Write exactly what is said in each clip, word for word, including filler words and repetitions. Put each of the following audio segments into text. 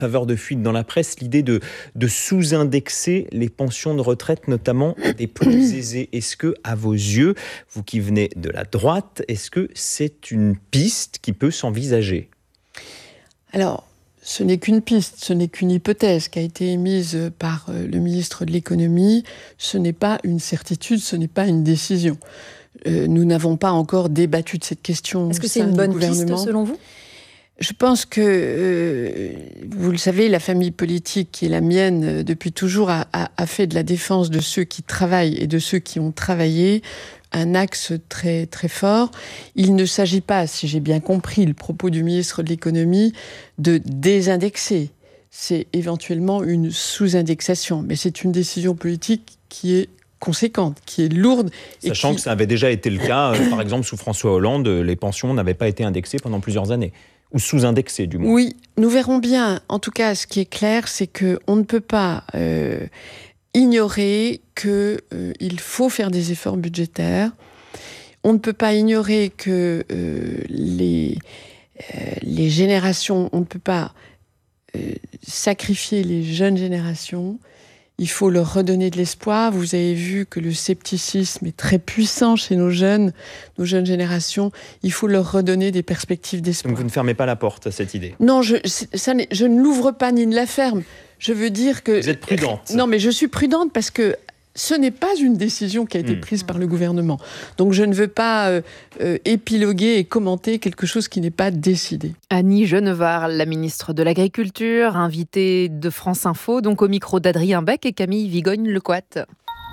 faveur de fuite dans la presse l'idée de, de sous-indexer les pensions de retraite, notamment des plus aisés. Est-ce que, à vos yeux, vous qui venez de la droite, est-ce que c'est une piste qui peut s'envisager ? Alors, ce n'est qu'une piste, ce n'est qu'une hypothèse qui a été émise par le ministre de l'économie. Ce n'est pas une certitude, ce n'est pas une décision. Euh, nous n'avons pas encore débattu de cette question. Est-ce que c'est une bonne piste selon vous ? Je pense que, euh, vous le savez, la famille politique qui est la mienne depuis toujours a, a, a fait de la défense de ceux qui travaillent et de ceux qui ont travaillé un axe très, très fort. Il ne s'agit pas, si j'ai bien compris le propos du ministre de l'économie, de désindexer. C'est éventuellement une sous-indexation, mais c'est une décision politique qui est conséquente, qui est lourde. Sachant et qui... que ça avait déjà été le cas, euh, par exemple sous François Hollande, les pensions n'avaient pas été indexées pendant plusieurs années. Ou sous-indexé, du moins. Oui, nous verrons bien. En tout cas, ce qui est clair, c'est qu'on ne peut pas euh, ignorer qu'il euh, faut faire des efforts budgétaires. On ne peut pas ignorer que euh, les, euh, les générations, on ne peut pas euh, sacrifier les jeunes générations. Il faut leur redonner de l'espoir. Vous avez vu que le scepticisme est très puissant chez nos jeunes, nos jeunes générations. Il faut leur redonner des perspectives d'espoir. Donc vous ne fermez pas la porte à cette idée ? Non, je, ça je ne l'ouvre pas ni ne la ferme. Je veux dire que... Vous êtes prudente ? Non, mais je suis prudente parce que ce n'est pas une décision qui a été prise mmh. par le gouvernement. Donc je ne veux pas euh, euh, épiloguer et commenter quelque chose qui n'est pas décidé. Annie Genevard, la ministre de l'Agriculture, invitée de France Info, donc au micro d'Adrien Beck et Camille Vigogne-Lecoat.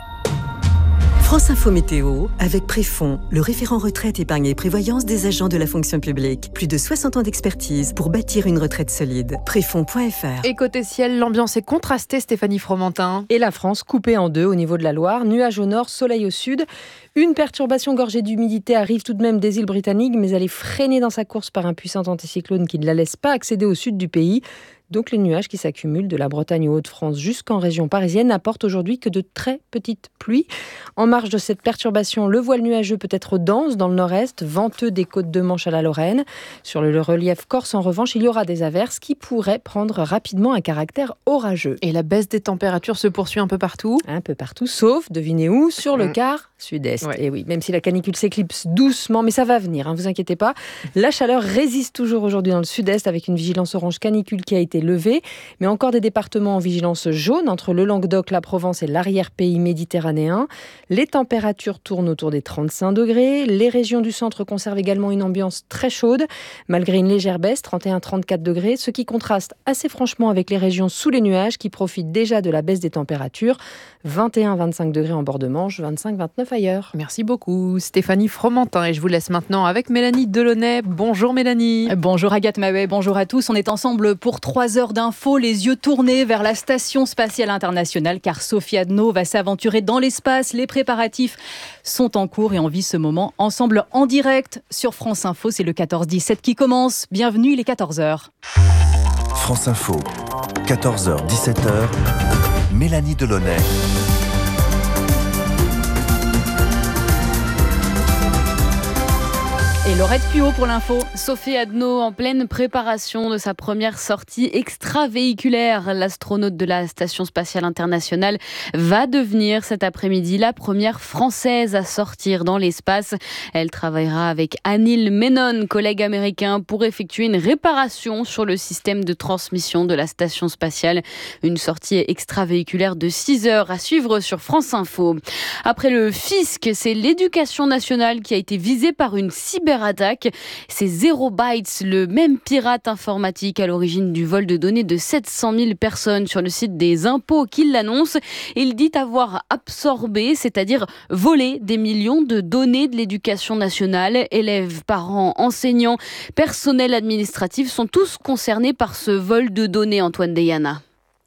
France Info Météo, avec Préfond, le référent retraite, épargne et prévoyance des agents de la fonction publique. Plus de soixante ans d'expertise pour bâtir une retraite solide. Préfond point f r. Et côté ciel, l'ambiance est contrastée, Stéphanie Fromentin. Et la France coupée en deux au niveau de la Loire. Nuages au nord, soleil au sud. Une perturbation gorgée d'humidité arrive tout de même des îles britanniques, mais elle est freinée dans sa course par un puissant anticyclone qui ne la laisse pas accéder au sud du pays. Donc les nuages qui s'accumulent de la Bretagne aux Hauts-de-France jusqu'en région parisienne n'apportent aujourd'hui que de très petites pluies. En marge de cette perturbation, le voile nuageux peut être dense dans le nord-est, venteux des côtes de Manche à la Lorraine. Sur le relief corse, en revanche, il y aura des averses qui pourraient prendre rapidement un caractère orageux. Et la baisse des températures se poursuit un peu partout ? Un peu partout, sauf, devinez où, sur le mmh. quart sud-est. Ouais. Et oui, même si la canicule s'éclipse doucement, mais ça va venir, hein, vous inquiétez pas. La chaleur résiste toujours aujourd'hui dans le sud-est avec une vigilance orange canicule qui a été levée, mais encore des départements en vigilance jaune entre le Languedoc, la Provence et l'arrière-pays méditerranéen. Les températures tournent autour des trente-cinq degrés. Les régions du centre conservent également une ambiance très chaude, malgré une légère baisse, trente et un à trente-quatre degrés, ce qui contraste assez franchement avec les régions sous les nuages qui profitent déjà de la baisse des températures. vingt et un à vingt-cinq degrés en bord de Manche, vingt-cinq à vingt-neuf ailleurs. Merci beaucoup Stéphanie Fromentin et je vous laisse maintenant avec Mélanie Delaunay. Bonjour Mélanie. Bonjour Agathe Mahouet, bonjour à tous. On est ensemble pour trois heures d'infos, les yeux tournés vers la Station Spatiale Internationale car Sophie Adno va s'aventurer dans l'espace. Les préparatifs sont en cours et on vit ce moment ensemble en direct sur France Info. C'est le quatorze dix-sept qui commence. Bienvenue, il est quatorze heures. France Info, quatorze heures dix-sept heures, Mélanie Delaunay. Et Laurette Puot pour l'info. Sophie Adno en pleine préparation de sa première sortie extravéhiculaire. L'astronaute de la Station Spatiale Internationale va devenir cet après-midi la première Française à sortir dans l'espace. Elle travaillera avec Anil Menon, collègue américain, pour effectuer une réparation sur le système de transmission de la Station Spatiale. Une sortie extravéhiculaire de six heures à suivre sur France Info. Après le fisc, c'est l'éducation nationale qui a été visée par une cyber attaque. C'est Zero Bytes, le même pirate informatique à l'origine du vol de données de sept cent mille personnes sur le site des impôts qui l'annonce. Il dit avoir absorbé, c'est-à-dire volé des millions de données de l'éducation nationale. Élèves, parents, enseignants, personnel administratif sont tous concernés par ce vol de données, Antoine Deyana.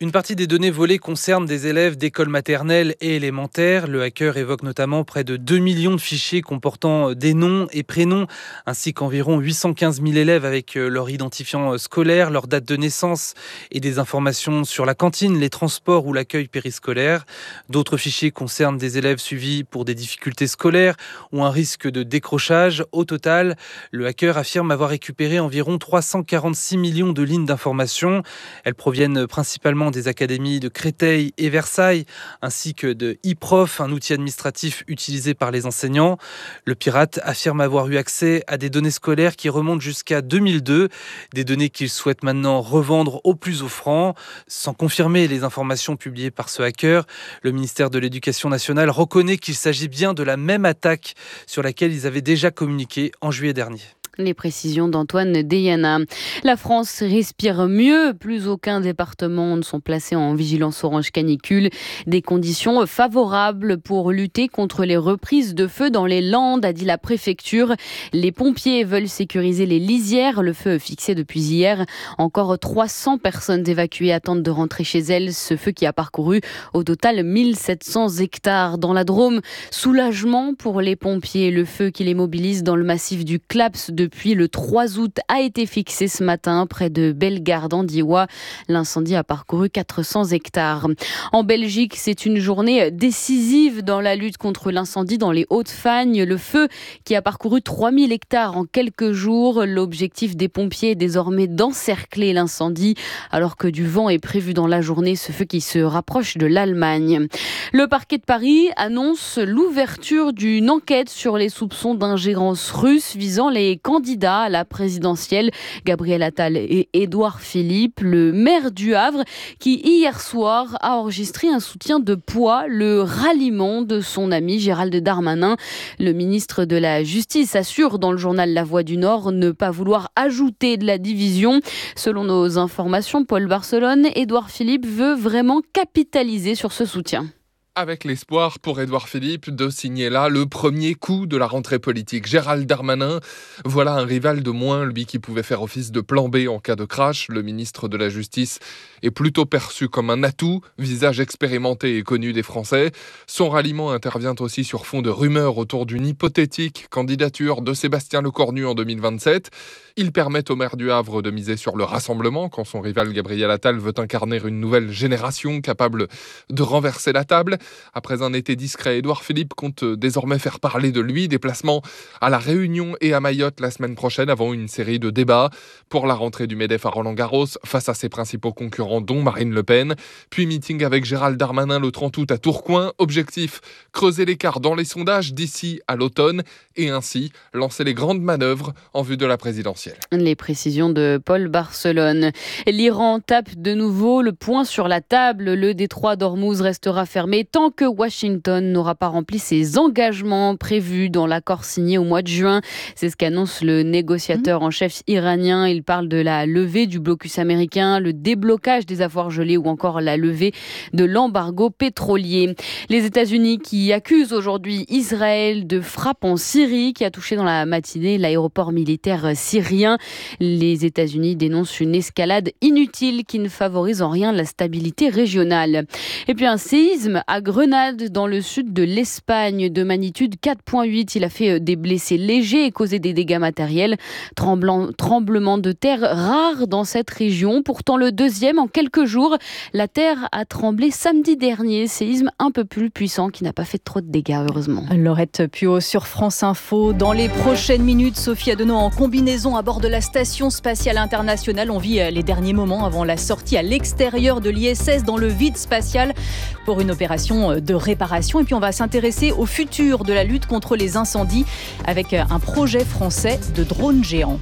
Une partie des données volées concerne des élèves d'écoles maternelles et élémentaires. Le hacker évoque notamment près de deux millions de fichiers comportant des noms et prénoms, ainsi qu'environ huit cent quinze mille élèves avec leur identifiant scolaire, leur date de naissance et des informations sur la cantine, les transports ou l'accueil périscolaire. D'autres fichiers concernent des élèves suivis pour des difficultés scolaires ou un risque de décrochage. Au total, le hacker affirme avoir récupéré environ trois cent quarante-six millions de lignes d'informations. Elles proviennent principalement des académies de Créteil et Versailles, ainsi que de e-prof, un outil administratif utilisé par les enseignants. Le pirate affirme avoir eu accès à des données scolaires qui remontent jusqu'à deux mille deux, des données qu'il souhaite maintenant revendre au plus offrant. Sans confirmer les informations publiées par ce hacker, le ministère de l'Éducation nationale reconnaît qu'il s'agit bien de la même attaque sur laquelle ils avaient déjà communiqué en juillet dernier. Les précisions d'Antoine Deyana. La France respire mieux. Plus aucun département ne sont placés en vigilance orange canicule. Des conditions favorables pour lutter contre les reprises de feu dans les Landes, a dit la préfecture. Les pompiers veulent sécuriser les lisières. Le feu est fixé depuis hier. Encore trois cents personnes évacuées attendent de rentrer chez elles. Ce feu qui a parcouru au total mille sept cents hectares dans la Drôme. Soulagement pour les pompiers. Le feu qui les mobilise dans le massif du Claps depuis le trois août a été fixé ce matin près de Bellegarde en Diois. L'incendie a parcouru quatre cents hectares. En Belgique, c'est une journée décisive dans la lutte contre l'incendie dans les Hauts-de-Fagne. Le feu qui a parcouru trois mille hectares en quelques jours. L'objectif des pompiers est désormais d'encercler l'incendie alors que du vent est prévu dans la journée. Ce feu qui se rapproche de l'Allemagne. Le parquet de Paris annonce l'ouverture d'une enquête sur les soupçons d'ingérence russe visant les candidats à la présidentielle, Gabriel Attal et Édouard Philippe, le maire du Havre, qui hier soir a enregistré un soutien de poids, le ralliement de son ami Gérald Darmanin. Le ministre de la Justice assure dans le journal La Voix du Nord ne pas vouloir ajouter de la division. Selon nos informations, Paul Barcelone, Édouard Philippe veut vraiment capitaliser sur ce soutien. Avec l'espoir pour Édouard Philippe de signer là le premier coup de la rentrée politique. Gérald Darmanin, voilà un rival de moins, lui qui pouvait faire office de plan B en cas de crash. Le ministre de la Justice est plutôt perçu comme un atout, visage expérimenté et connu des Français. Son ralliement intervient aussi sur fond de rumeurs autour d'une hypothétique candidature de Sébastien Lecornu en deux mille vingt-sept. Il permet au maire du Havre de miser sur le rassemblement quand son rival Gabriel Attal veut incarner une nouvelle génération capable de renverser la table. Après un été discret, Édouard Philippe compte désormais faire parler de lui. Déplacement à La Réunion et à Mayotte la semaine prochaine avant une série de débats pour la rentrée du MEDEF à Roland-Garros face à ses principaux concurrents dont Marine Le Pen. Puis meeting avec Gérald Darmanin le trente août à Tourcoing. Objectif, creuser l'écart dans les sondages d'ici à l'automne et ainsi lancer les grandes manœuvres en vue de la présidentielle. Les précisions de Paul Barcelone. L'Iran tape de nouveau le poing sur la table. Le détroit d'Ormuz restera fermé tant que Washington n'aura pas rempli ses engagements prévus dans l'accord signé au mois de juin. C'est ce qu'annonce le négociateur en chef iranien. Il parle de la levée du blocus américain, le déblocage des avoirs gelés ou encore la levée de l'embargo pétrolier. Les États-Unis qui accusent aujourd'hui Israël de frappe en Syrie qui a touché dans la matinée l'aéroport militaire syrien. Les États-Unis dénoncent une escalade inutile qui ne favorise en rien la stabilité régionale. Et puis un séisme à Grenade, dans le sud de l'Espagne, de magnitude quatre virgule huit. Il a fait des blessés légers et causé des dégâts matériels. Tremblant, tremblement de terre rare dans cette région. Pourtant, le deuxième en quelques jours. La terre a tremblé samedi dernier. Séisme un peu plus puissant qui n'a pas fait trop de dégâts, heureusement. Laurette Puot sur France Info. Dans les prochaines minutes, Sophie Adenau en combinaison à bord de la Station Spatiale Internationale. On vit les derniers moments avant la sortie à l'extérieur de l'I S S dans le vide spatial pour une opération de réparation. Et puis on va s'intéresser au futur de la lutte contre les incendies avec un projet français de drone géant.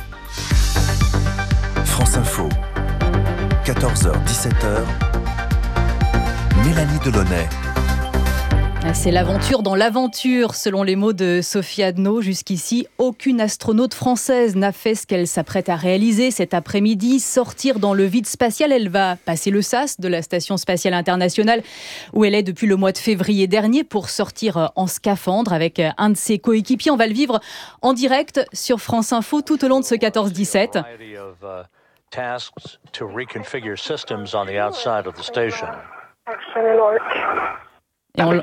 France Info, quatorze heures dix-sept heures, Mélanie Delaunay. C'est l'aventure dans l'aventure, selon les mots de Sophie Adenau. Jusqu'ici, aucune astronaute française n'a fait ce qu'elle s'apprête à réaliser cet après-midi, sortir dans le vide spatial. Elle va passer le sas de la Station Spatiale Internationale, où elle est depuis le mois de février dernier, pour sortir en scaphandre avec un de ses coéquipiers. On va le vivre en direct sur France Info tout au long de ce quatorze dix-sept. tasks to reconfigure systems on the outside of the station. Et on,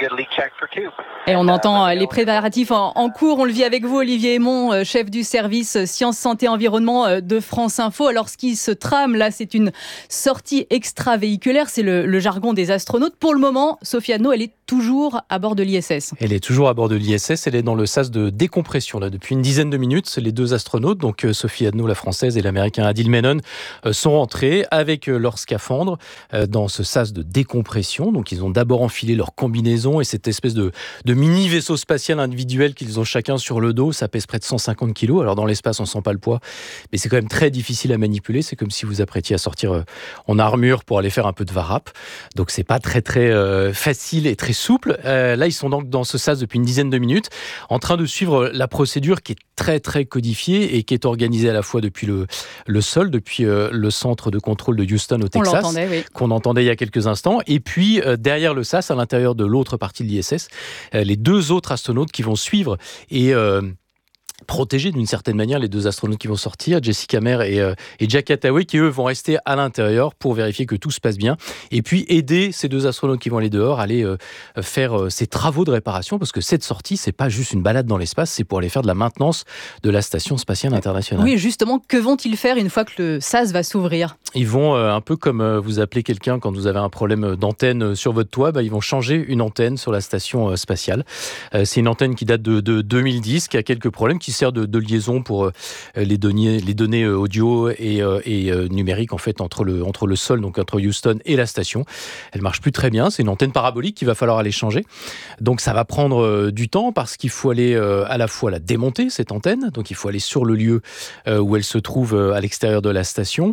et on entend les préparatifs en, en cours. On le vit avec vous, Olivier Aymon, chef du service Sciences, Santé, Environnement de France Info. Alors, ce qui se trame là, c'est une sortie extravéhiculaire. C'est le, le jargon des astronautes. Pour le moment, Sophie Adno, elle est toujours à bord de l'I S S. Elle est toujours à bord de l'I S S. Elle est dans le sas de décompression là depuis une dizaine de minutes. Les deux astronautes, donc Sophie Adno, la française, et l'américain Adil Menon, sont rentrés avec leur scaphandre dans ce sas de décompression. Donc, ils ont d'abord enfilé leur combinaison et cette espèce de, de mini vaisseau spatial individuel qu'ils ont chacun sur le dos. Ça pèse près de cent cinquante kilos. Alors, dans l'espace, on sent pas le poids, mais c'est quand même très difficile à manipuler. C'est comme si vous apprêtiez à sortir en armure pour aller faire un peu de varap. Donc, c'est pas très, très euh, facile et très souple. Euh, là, ils sont donc dans ce sas depuis une dizaine de minutes, en train de suivre la procédure qui est très, très codifiée et qui est organisée à la fois depuis le, le sol, depuis euh, le centre de contrôle de Houston au Texas, on l'entendait, oui. qu'on entendait il y a quelques instants, et puis euh, derrière le sas, à l'intérieur de l'autre partie de l'I S S, euh, les deux autres astronautes qui vont suivre et euh, protéger d'une certaine manière les deux astronautes qui vont sortir, Jessica Meir et, euh, et Jack Attaway, qui eux vont rester à l'intérieur pour vérifier que tout se passe bien, et puis aider ces deux astronautes qui vont aller dehors à aller euh, faire euh, ces travaux de réparation, parce que cette sortie, c'est pas juste une balade dans l'espace, c'est pour aller faire de la maintenance de la Station Spatiale Internationale. Oui, justement, que vont-ils faire une fois que le sas va s'ouvrir ? Ils vont, euh, un peu comme euh, vous appelez quelqu'un quand vous avez un problème d'antenne sur votre toit, bah, ils vont changer une antenne sur la station euh, spatiale. Euh, c'est une antenne qui date de, de deux mille dix, qui a quelques problèmes, qui sert de, de liaison pour euh, les données, les données euh, audio et, euh, et euh, numériques en fait entre le, entre le sol, donc entre Houston et la station. Elle marche plus très bien, c'est une antenne parabolique qu'il va falloir aller changer. Donc ça va prendre euh, du temps parce qu'il faut aller euh, à la fois la démonter, cette antenne, donc il faut aller sur le lieu euh, où elle se trouve euh, à l'extérieur de la station.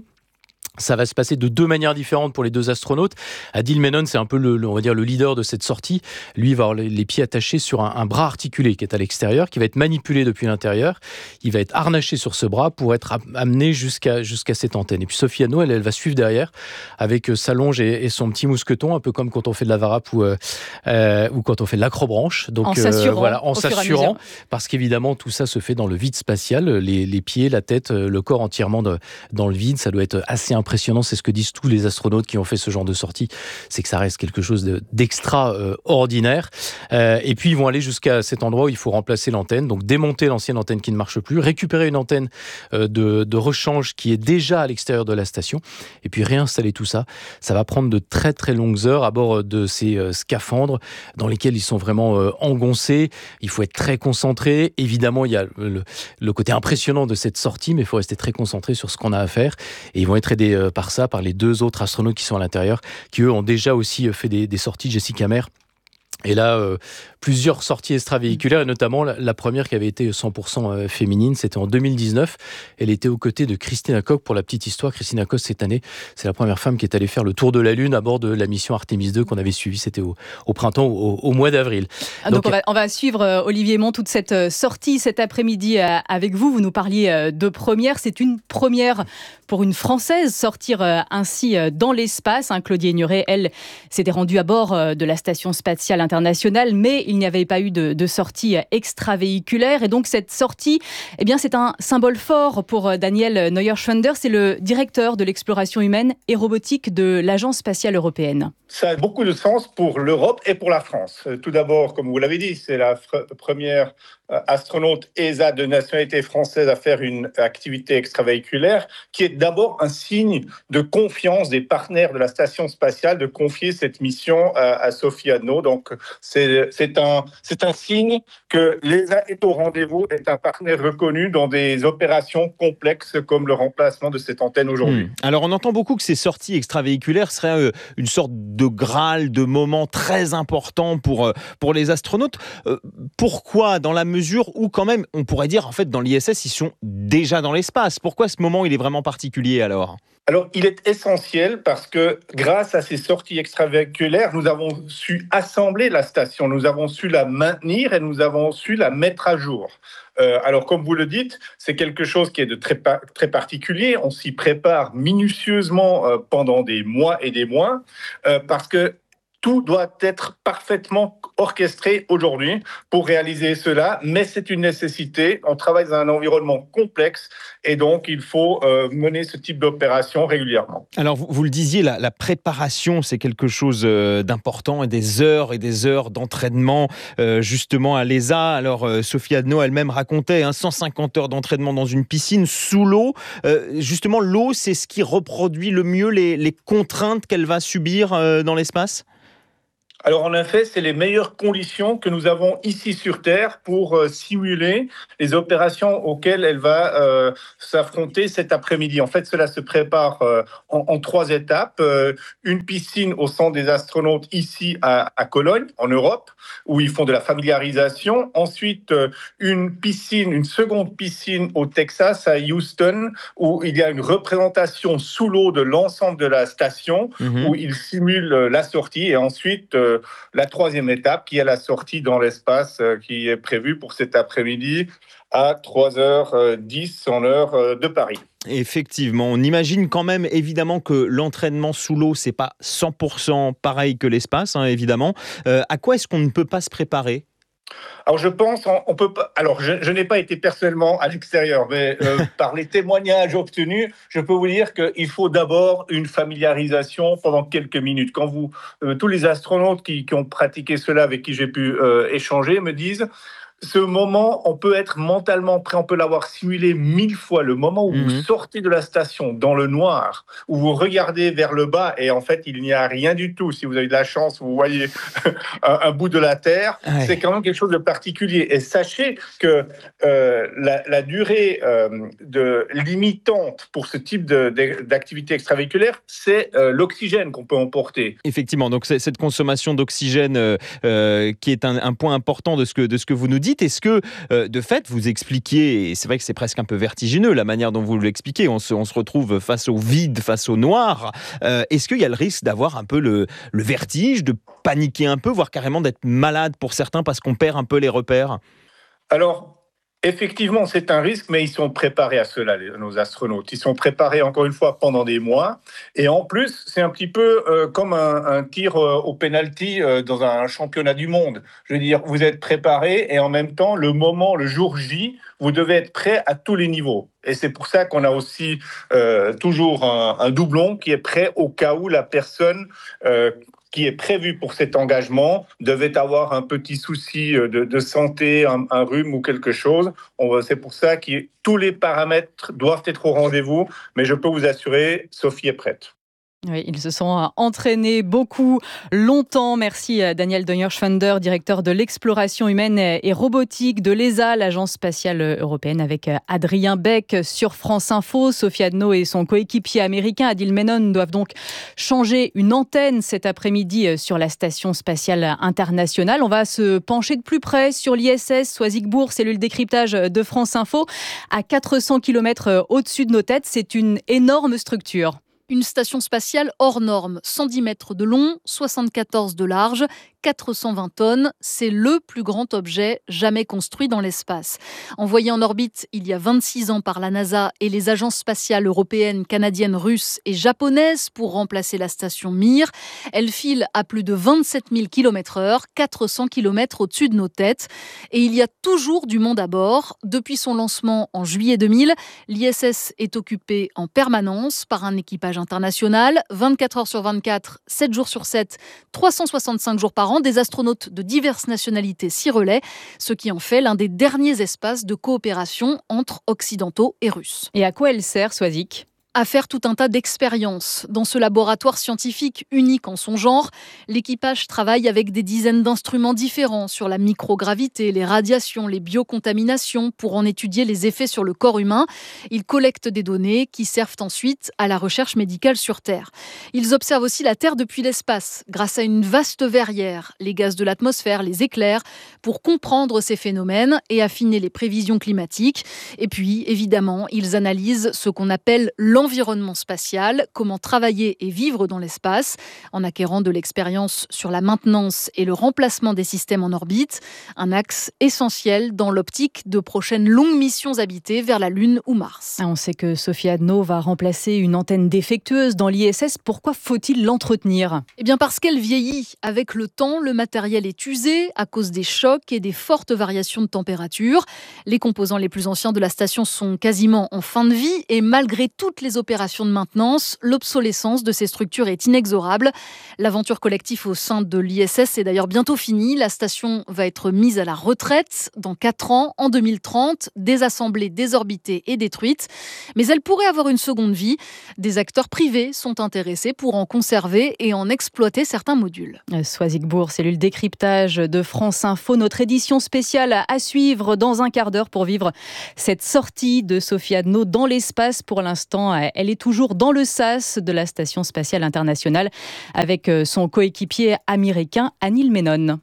Ça va se passer de deux manières différentes pour les deux astronautes. Adil Menon, c'est un peu le, le, on va dire le leader de cette sortie. Lui, il va avoir les, les pieds attachés sur un, un bras articulé qui est à l'extérieur, qui va être manipulé depuis l'intérieur. Il va être harnaché sur ce bras pour être amené jusqu'à, jusqu'à cette antenne. Et puis Sophie Adno, elle, elle va suivre derrière avec sa longe et, et son petit mousqueton, un peu comme quand on fait de la varap ou, euh, ou quand on fait de l'acrobranche. Donc, en s'assurant, euh, voilà, en s'assurant, parce qu'évidemment, tout ça se fait dans le vide spatial. Les, les pieds, la tête, le corps entièrement de, dans le vide. Ça doit être assez impressionnant, c'est ce que disent tous les astronautes qui ont fait ce genre de sortie, c'est que ça reste quelque chose de, d'extraordinaire. Euh, et puis ils vont aller jusqu'à cet endroit où il faut remplacer l'antenne, donc démonter l'ancienne antenne qui ne marche plus, récupérer une antenne euh, de, de rechange qui est déjà à l'extérieur de la station, et puis réinstaller tout ça. Ça va prendre de très très longues heures à bord de ces euh, scaphandres dans lesquels ils sont vraiment euh, engoncés. Il faut être très concentré. Évidemment, il y a le, le côté impressionnant de cette sortie, mais il faut rester très concentré sur ce qu'on a à faire. Et ils vont être aidés euh, par ça, par les deux autres astronautes qui sont à l'intérieur, qui eux ont déjà aussi fait des, des sorties, Jessica Meir. Et là, euh, plusieurs sorties extravéhiculaires, et notamment la, la première qui avait été cent pour cent féminine, c'était en deux mille dix-neuf. Elle était aux côtés de Christina Koch. Pour la petite histoire, Christina Koch, cette année, c'est la première femme qui est allée faire le tour de la Lune à bord de la mission Artemis deux qu'on avait suivie, c'était au, au printemps, au, au mois d'avril. Ah, donc, donc on, va, on va suivre, euh, Olivier Aymon, toute cette euh, sortie cet après-midi euh, avec vous. Vous nous parliez euh, de première. C'est une première pour une Française, sortir euh, ainsi euh, dans l'espace. Hein, Claudie Aigneret, elle, s'était rendue à bord euh, de la Station Spatiale Internationale, mais il n'y avait pas eu de, de sortie extravéhiculaire. Et donc cette sortie, eh bien, c'est un symbole fort pour Daniel Neuer-Schwender. C'est le directeur de l'exploration humaine et robotique de l'Agence spatiale européenne. Ça a beaucoup de sens pour l'Europe et pour la France. Tout d'abord, comme vous l'avez dit, c'est la fr- première astronaute E S A de nationalité française à faire une activité extravéhiculaire, qui est d'abord un signe de confiance des partenaires de la station spatiale de confier cette mission à, à Sophie Adno. Donc, c'est, c'est, un, c'est un signe que l'E S A est au rendez-vous, est un partenaire reconnu dans des opérations complexes comme le remplacement de cette antenne aujourd'hui. Mmh. Alors, on entend beaucoup que ces sorties extravéhiculaires seraient une sorte de graal, de moment très important pour, pour les astronautes. Euh, pourquoi, dans la mesure où quand même, on pourrait dire, en fait, dans l'I S S, ils sont déjà dans l'espace. Pourquoi ce moment, il est vraiment particulier alors ? Alors, il est essentiel parce que grâce à ces sorties extravéhiculaires, nous avons su assembler la station, nous avons su la maintenir et nous avons su la mettre à jour. Euh, alors, comme vous le dites, c'est quelque chose qui est de très, très particulier. On s'y prépare minutieusement euh, pendant des mois et des mois euh, parce que tout doit être parfaitement orchestré aujourd'hui pour réaliser cela, mais c'est une nécessité. On travaille dans un environnement complexe et donc il faut euh, mener ce type d'opération régulièrement. Alors vous, vous le disiez, la, la préparation c'est quelque chose euh, d'important et des heures et des heures d'entraînement euh, justement à l'E S A. Alors euh, Sophie Adno elle-même racontait hein, cent cinquante heures d'entraînement dans une piscine sous l'eau. Euh, justement l'eau c'est ce qui reproduit le mieux les, les contraintes qu'elle va subir euh, dans l'espace ? Alors en effet, c'est les meilleures conditions que nous avons ici sur Terre pour euh, simuler les opérations auxquelles elle va euh, s'affronter cet après-midi. En fait, cela se prépare euh, en, en trois étapes. Euh, une piscine au centre des astronautes ici à, à Cologne, en Europe, où ils font de la familiarisation. Ensuite, euh, une piscine, une seconde piscine au Texas, à Houston, où il y a une représentation sous l'eau de l'ensemble de la station, mmh. où ils simulent euh, la sortie. Et ensuite, euh, la troisième étape qui est la sortie dans l'espace euh, qui est prévue pour cet après-midi à trois heures dix en heure de Paris. Effectivement, on imagine quand même évidemment que l'entraînement sous l'eau, c'est pas cent pour cent pareil que l'espace, hein, évidemment. Euh, à quoi est-ce qu'on ne peut pas se préparer ? Alors je pense, on peut pas. Alors je, je n'ai pas été personnellement à l'extérieur, mais euh, par les témoignages obtenus, je peux vous dire qu'il faut d'abord une familiarisation pendant quelques minutes. Quand vous, euh, tous les astronautes qui, qui ont pratiqué cela, avec qui j'ai pu euh, échanger, me disent. Ce moment, on peut être mentalement prêt, on peut l'avoir simulé mille fois. Le moment où mmh. vous sortez de la station dans le noir, où vous regardez vers le bas et en fait, il n'y a rien du tout. Si vous avez de la chance, vous voyez un, un bout de la Terre. Ouais. C'est quand même quelque chose de particulier. Et sachez que euh, la, la durée euh, de, limitante pour ce type de, de, d'activité extravéhiculaire, c'est euh, l'oxygène qu'on peut emporter. Effectivement, donc c'est cette consommation d'oxygène euh, euh, qui est un, un point important de ce que, de ce que vous nous dites. Est-ce que, euh, de fait, vous expliquiez, et c'est vrai que c'est presque un peu vertigineux la manière dont vous l'expliquez, on se, on se retrouve face au vide, face au noir, euh, est-ce qu'il y a le risque d'avoir un peu le, le vertige, de paniquer un peu, voire carrément d'être malade pour certains parce qu'on perd un peu les repères ? Alors, effectivement, c'est un risque, mais ils sont préparés à cela, les, nos astronautes. Ils sont préparés, encore une fois, pendant des mois. Et en plus, c'est un petit peu euh, comme un, un tir euh, au penalty euh, dans un championnat du monde. Je veux dire, vous êtes préparés et en même temps, le moment, le jour J, vous devez être prêt à tous les niveaux. Et c'est pour ça qu'on a aussi euh, toujours un, un doublon qui est prêt au cas où la personne... Euh, qui est prévu pour cet engagement devait avoir un petit souci de, de santé, un, un rhume ou quelque chose. On, c'est pour ça que tous les paramètres doivent être au rendez-vous, mais je peux vous assurer, Sophie est prête. Oui, ils se sont entraînés beaucoup, longtemps. Merci Daniel Deuer-Schwender, directeur de l'exploration humaine et robotique de l'E S A, l'Agence spatiale européenne, avec Adrien Beck sur France Info. Sophie Adno et son coéquipier américain Adil Menon doivent donc changer une antenne cet après-midi sur la Station spatiale internationale. On va se pencher de plus près sur l'I S S Soisigbourg, cellule décryptage de France Info, à quatre cents kilomètres au-dessus de nos têtes. C'est une énorme structure. Une station spatiale hors norme, cent dix mètres de long, soixante-quatorze de large, quatre cent vingt tonnes. C'est le plus grand objet jamais construit dans l'espace. Envoyée en orbite il y a vingt-six ans par la NASA et les agences spatiales européennes, canadiennes, russes et japonaises pour remplacer la station Mir, elle file à plus de vingt-sept mille kilomètres heure, quatre cents kilomètres au-dessus de nos têtes. Et il y a toujours du monde à bord. Depuis son lancement en juillet deux mille, l'I S S est occupée en permanence par un équipage international, vingt-quatre heures sur vingt-quatre, sept jours sur sept, trois cent soixante-cinq jours par an. Des astronautes de diverses nationalités s'y relaient, ce qui en fait l'un des derniers espaces de coopération entre occidentaux et russes. Et à quoi elle sert, Soisic ? À faire tout un tas d'expériences. Dans ce laboratoire scientifique unique en son genre, l'équipage travaille avec des dizaines d'instruments différents sur la microgravité, les radiations, les biocontaminations pour en étudier les effets sur le corps humain. Ils collectent des données qui servent ensuite à la recherche médicale sur Terre. Ils observent aussi la Terre depuis l'espace, grâce à une vaste verrière, les gaz de l'atmosphère, les éclairs, pour comprendre ces phénomènes et affiner les prévisions climatiques. Et puis, évidemment, ils analysent ce qu'on appelle l'environnement l'environnement spatial, comment travailler et vivre dans l'espace, en acquérant de l'expérience sur la maintenance et le remplacement des systèmes en orbite, un axe essentiel dans l'optique de prochaines longues missions habitées vers la Lune ou Mars. On sait que Sophie Adno va remplacer une antenne défectueuse dans l'I S S. Pourquoi faut-il l'entretenir ? Eh bien parce qu'elle vieillit. Avec le temps, le matériel est usé à cause des chocs et des fortes variations de température. Les composants les plus anciens de la station sont quasiment en fin de vie et malgré toutes les opérations de maintenance, l'obsolescence de ces structures est inexorable. L'aventure collective au sein de l'I S S est d'ailleurs bientôt finie. La station va être mise à la retraite dans quatre ans, en deux mille trente, désassemblée, désorbitée et détruite. Mais elle pourrait avoir une seconde vie. Des acteurs privés sont intéressés pour en conserver et en exploiter certains modules. Soisigbourg, cellule décryptage de France Info. Notre édition spéciale à suivre dans un quart d'heure pour vivre cette sortie de Sophie Adno dans l'espace. Pour l'instant, elle est toujours dans le S A S de la Station spatiale internationale avec son coéquipier américain Anil Menon.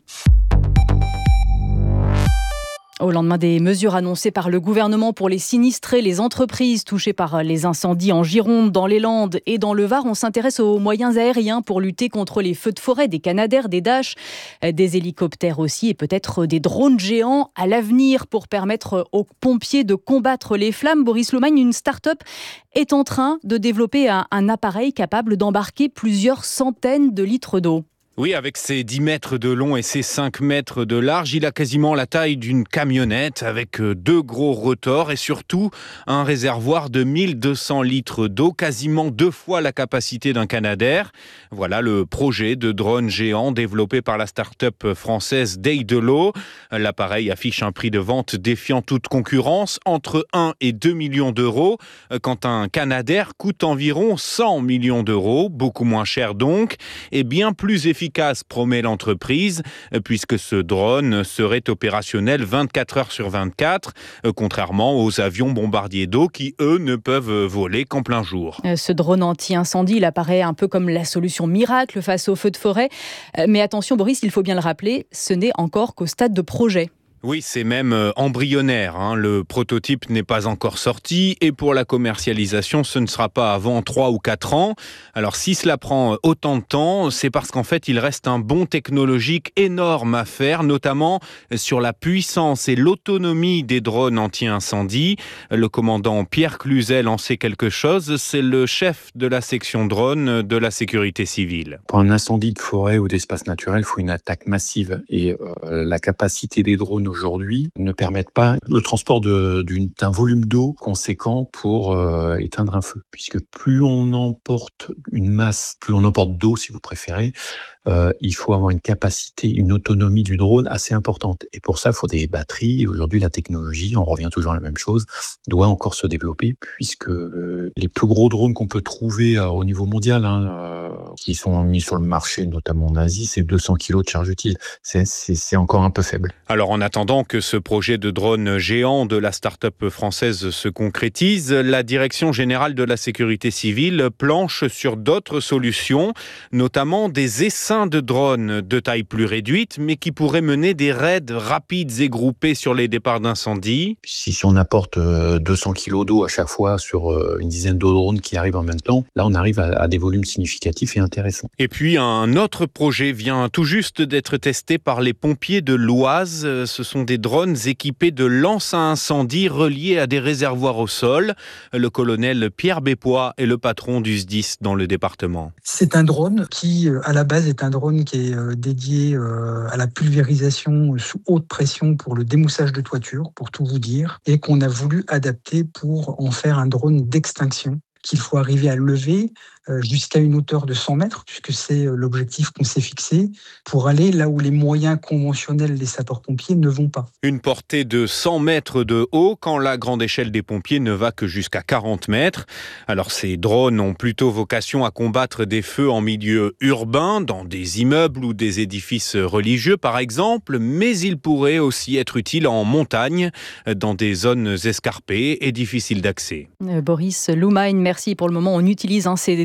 Au lendemain des mesures annoncées par le gouvernement pour les sinistrés, les entreprises touchées par les incendies en Gironde, dans les Landes et dans le Var, on s'intéresse aux moyens aériens pour lutter contre les feux de forêt, des Canadair, des Dash, des hélicoptères aussi et peut-être des drones géants à l'avenir pour permettre aux pompiers de combattre les flammes. Boris Lomagne, une start-up est en train de développer un, un appareil capable d'embarquer plusieurs centaines de litres d'eau. Oui, avec ses dix mètres de long et ses cinq mètres de large, il a quasiment la taille d'une camionnette avec deux gros rotors et surtout un réservoir de mille deux cents litres d'eau, quasiment deux fois la capacité d'un Canadair. Voilà le projet de drone géant développé par la start-up française Daedalus. L'appareil affiche un prix de vente défiant toute concurrence, entre un et deux millions d'euros, quand un Canadair coûte environ cent millions d'euros, beaucoup moins cher donc, et bien plus efficace. Efficace, promet l'entreprise, puisque ce drone serait opérationnel vingt-quatre heures sur vingt-quatre, contrairement aux avions bombardiers d'eau qui, eux, ne peuvent voler qu'en plein jour. Ce drone anti-incendie, il apparaît un peu comme la solution miracle face aux feux de forêt. Mais attention, Boris, il faut bien le rappeler, ce n'est encore qu'au stade de projet. Oui, c'est même embryonnaire. Hein. Le prototype n'est pas encore sorti et pour la commercialisation, ce ne sera pas avant trois ou quatre ans. Alors si cela prend autant de temps, c'est parce qu'en fait, il reste un bond technologique énorme à faire, notamment sur la puissance et l'autonomie des drones anti-incendie. Le commandant Pierre Cluzel en sait quelque chose. C'est le chef de la section drone de la sécurité civile. Pour un incendie de forêt ou d'espace naturel, il faut une attaque massive et euh, la capacité des drones aujourd'hui ne permettent pas le transport de, d'une, d'un volume d'eau conséquent pour euh, éteindre un feu. Puisque plus on emporte une masse, plus on emporte d'eau si vous préférez, euh, il faut avoir une capacité, une autonomie du drone assez importante. Et pour ça, il faut des batteries. Et aujourd'hui, la technologie, on revient toujours à la même chose, doit encore se développer puisque euh, les plus gros drones qu'on peut trouver euh, au niveau mondial, hein, euh, qui sont mis sur le marché, notamment en Asie, c'est deux cents kilos de charge utile. C'est, c'est, c'est encore un peu faible. Alors, en attendant que ce projet de drone géant de la start-up française se concrétise, la Direction générale de la sécurité civile planche sur d'autres solutions, notamment des essaims de drones de taille plus réduite, mais qui pourraient mener des raids rapides et groupés sur les départs d'incendie. Si, si on apporte deux cents kilos d'eau à chaque fois sur une dizaine de drones qui arrivent en même temps, là on arrive à, à des volumes significatifs et intéressants. Et puis un autre projet vient tout juste d'être testé par les pompiers de l'Oise. Ce sont des drones équipés de lances à incendie reliés à des réservoirs au sol. Le colonel Pierre Bépois est le patron du S D I S dans le département. C'est un drone qui, à la base, est un drone qui est dédié à la pulvérisation sous haute pression pour le démoussage de toiture, pour tout vous dire, et qu'on a voulu adapter pour en faire un drone d'extinction qu'il faut arriver à lever jusqu'à une hauteur de cent mètres, puisque c'est l'objectif qu'on s'est fixé, pour aller là où les moyens conventionnels des sapeurs-pompiers ne vont pas. Une portée de cent mètres de haut, quand la grande échelle des pompiers ne va que jusqu'à quarante mètres. Alors ces drones ont plutôt vocation à combattre des feux en milieu urbain, dans des immeubles ou des édifices religieux par exemple, mais ils pourraient aussi être utiles en montagne, dans des zones escarpées et difficiles d'accès. Euh, Boris Lomagne, merci. Pour le moment, on utilise hein, ces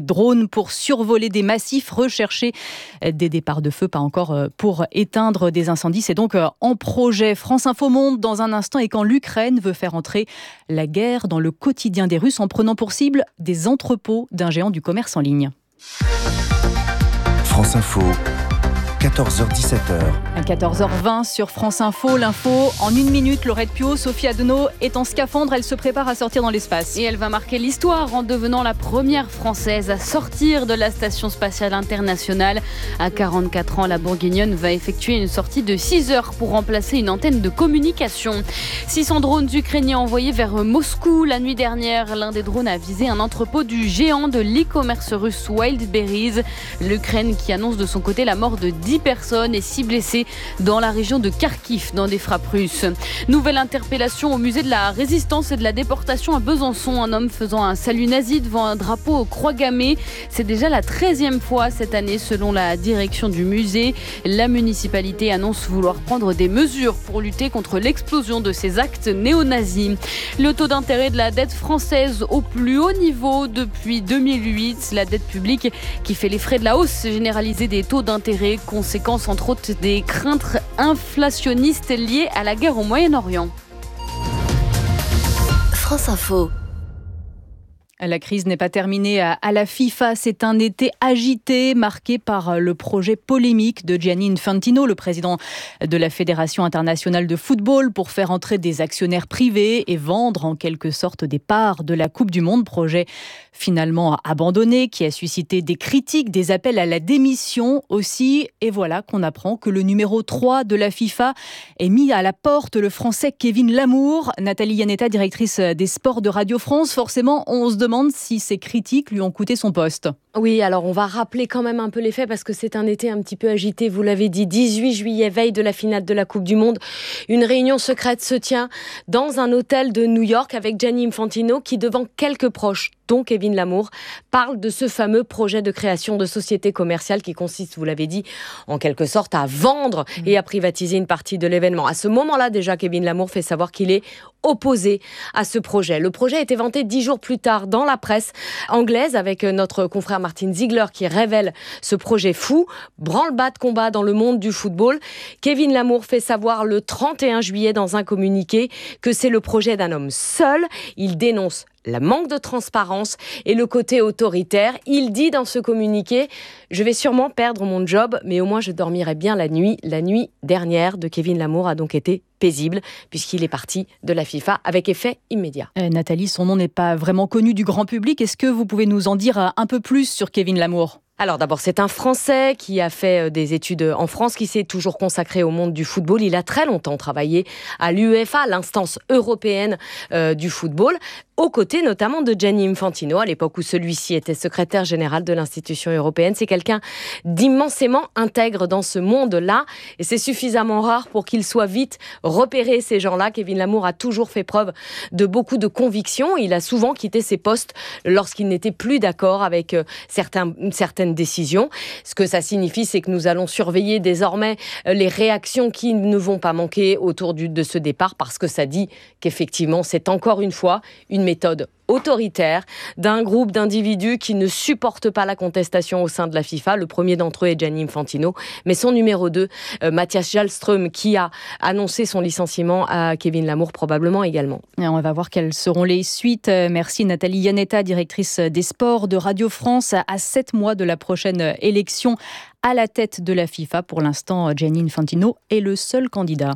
drones pour survoler des massifs, rechercher des départs de feu, pas encore pour éteindre des incendies. C'est donc en projet. France Info Monde dans un instant, et quand l'Ukraine veut faire entrer la guerre dans le quotidien des Russes en prenant pour cible des entrepôts d'un géant du commerce en ligne. France Info, quatorze heures dix-sept heures. À quatorze heures vingt sur France Info, l'info en une minute. Laurette Piot, Sophie Adenau est en scaphandre, elle se prépare à sortir dans l'espace. Et elle va marquer l'histoire en devenant la première Française à sortir de la Station Spatiale Internationale. À quarante-quatre ans, la Bourguignonne va effectuer une sortie de six heures pour remplacer une antenne de communication. six cents drones ukrainiens envoyés vers Moscou la nuit dernière. L'un des drones a visé un entrepôt du géant de l'e-commerce russe Wildberries. L'Ukraine qui annonce de son côté la mort de dix personnes et six blessés dans la région de Kharkiv dans des frappes russes. Nouvelle interpellation au musée de la Résistance et de la déportation à Besançon. Un homme faisant un salut nazi devant un drapeau aux croix gammées. C'est déjà la treizième fois cette année selon la direction du musée. La municipalité annonce vouloir prendre des mesures pour lutter contre l'explosion de ces actes néo-nazis. Le taux d'intérêt de la dette française au plus haut niveau depuis deux mille huit. La dette publique qui fait les frais de la hausse généralisée des taux d'intérêt, conséquence entre autres des craintes inflationnistes liées à la guerre au Moyen-Orient. France Info. La crise n'est pas terminée à la FIFA. C'est un été agité, marqué par le projet polémique de Gianni Infantino, le président de la Fédération internationale de football, pour faire entrer des actionnaires privés et vendre en quelque sorte des parts de la Coupe du Monde. Projet finalement abandonné, qui a suscité des critiques, des appels à la démission aussi. Et voilà qu'on apprend que le numéro trois de la FIFA est mis à la porte, le Français Kevin Lamour. Nathalie Yanetta, directrice des sports de Radio France. Forcément, on se demande si ces critiques lui ont coûté son poste. Oui, alors on va rappeler quand même un peu les faits parce que c'est un été un petit peu agité, vous l'avez dit. dix-huit juillet, veille de la finale de la Coupe du Monde. Une réunion secrète se tient dans un hôtel de New York avec Gianni Infantino qui, devant quelques proches, dont Kevin Lamour, parle de ce fameux projet de création de société commerciale qui consiste, vous l'avez dit, en quelque sorte à vendre et à privatiser une partie de l'événement. À ce moment-là, déjà, Kevin Lamour fait savoir qu'il est opposé à ce projet. Le projet a été vanté dix jours plus tard dans la presse anglaise avec notre confrère Martin Ziegler qui révèle ce projet fou, branle-bas de combat dans le monde du football. Kevin Lamour fait savoir le trente et un juillet dans un communiqué que c'est le projet d'un homme seul. Il dénonce le manque de transparence et le côté autoritaire. Il dit dans ce communiqué « Je vais sûrement perdre mon job, mais au moins je dormirai bien la nuit ». La nuit dernière de Kevin Lamour a donc été paisible, puisqu'il est parti de la FIFA avec effet immédiat. Euh, Nathalie, son nom n'est pas vraiment connu du grand public. Est-ce que vous pouvez nous en dire un peu plus sur Kevin Lamour ? Alors d'abord, c'est un Français qui a fait des études en France, qui s'est toujours consacré au monde du football. Il a très longtemps travaillé à l'UEFA, l'instance européenne euh, du football, aux côtés notamment de Gianni Infantino, à l'époque où celui-ci était secrétaire général de l'institution européenne. C'est quelqu'un d'immensément intègre dans ce monde-là, et c'est suffisamment rare pour qu'il soit vite repéré, ces gens-là. Kevin Lamour a toujours fait preuve de beaucoup de conviction. Il a souvent quitté ses postes lorsqu'il n'était plus d'accord avec euh, certains, certaines décisions. Ce que ça signifie, c'est que nous allons surveiller désormais les réactions qui ne vont pas manquer autour du, de ce départ, parce que ça dit qu'effectivement, c'est encore une fois une méthode autoritaire d'un groupe d'individus qui ne supportent pas la contestation au sein de la FIFA. Le premier d'entre eux est Gianni Infantino, mais son numéro deux, euh, Mathias Jalström, qui a annoncé son licenciement à Kevin Lamour, probablement également. Et on va voir quelles seront les suites. Merci Nathalie Yanetta, directrice des sports de Radio France, à sept mois de la prochaine élection à la tête de la FIFA. Pour l'instant, Gianni Infantino est le seul candidat.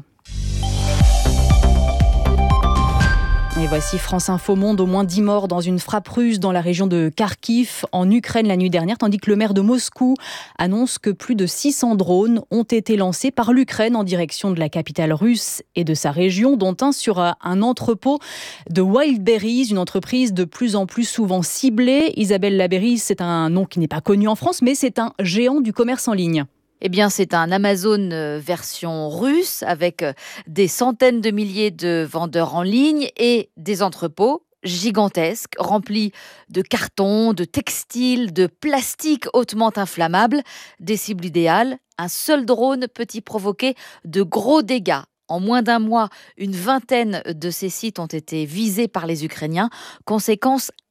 Et voici France Info Monde, au moins dix morts dans une frappe russe dans la région de Kharkiv, en Ukraine la nuit dernière, tandis que le maire de Moscou annonce que plus de six cents drones ont été lancés par l'Ukraine en direction de la capitale russe et de sa région, dont un sur un entrepôt de Wildberries, une entreprise de plus en plus souvent ciblée. Isabelle Labéry, c'est un nom qui n'est pas connu en France, mais c'est un géant du commerce en ligne. Eh bien, c'est un Amazon version russe avec des centaines de milliers de vendeurs en ligne et des entrepôts gigantesques remplis de cartons, de textiles, de plastique hautement inflammable. Des cibles idéales, un seul drone peut y provoquer de gros dégâts. En moins d'un mois, une vingtaine de ces sites ont été visés par les Ukrainiens. Conséquence,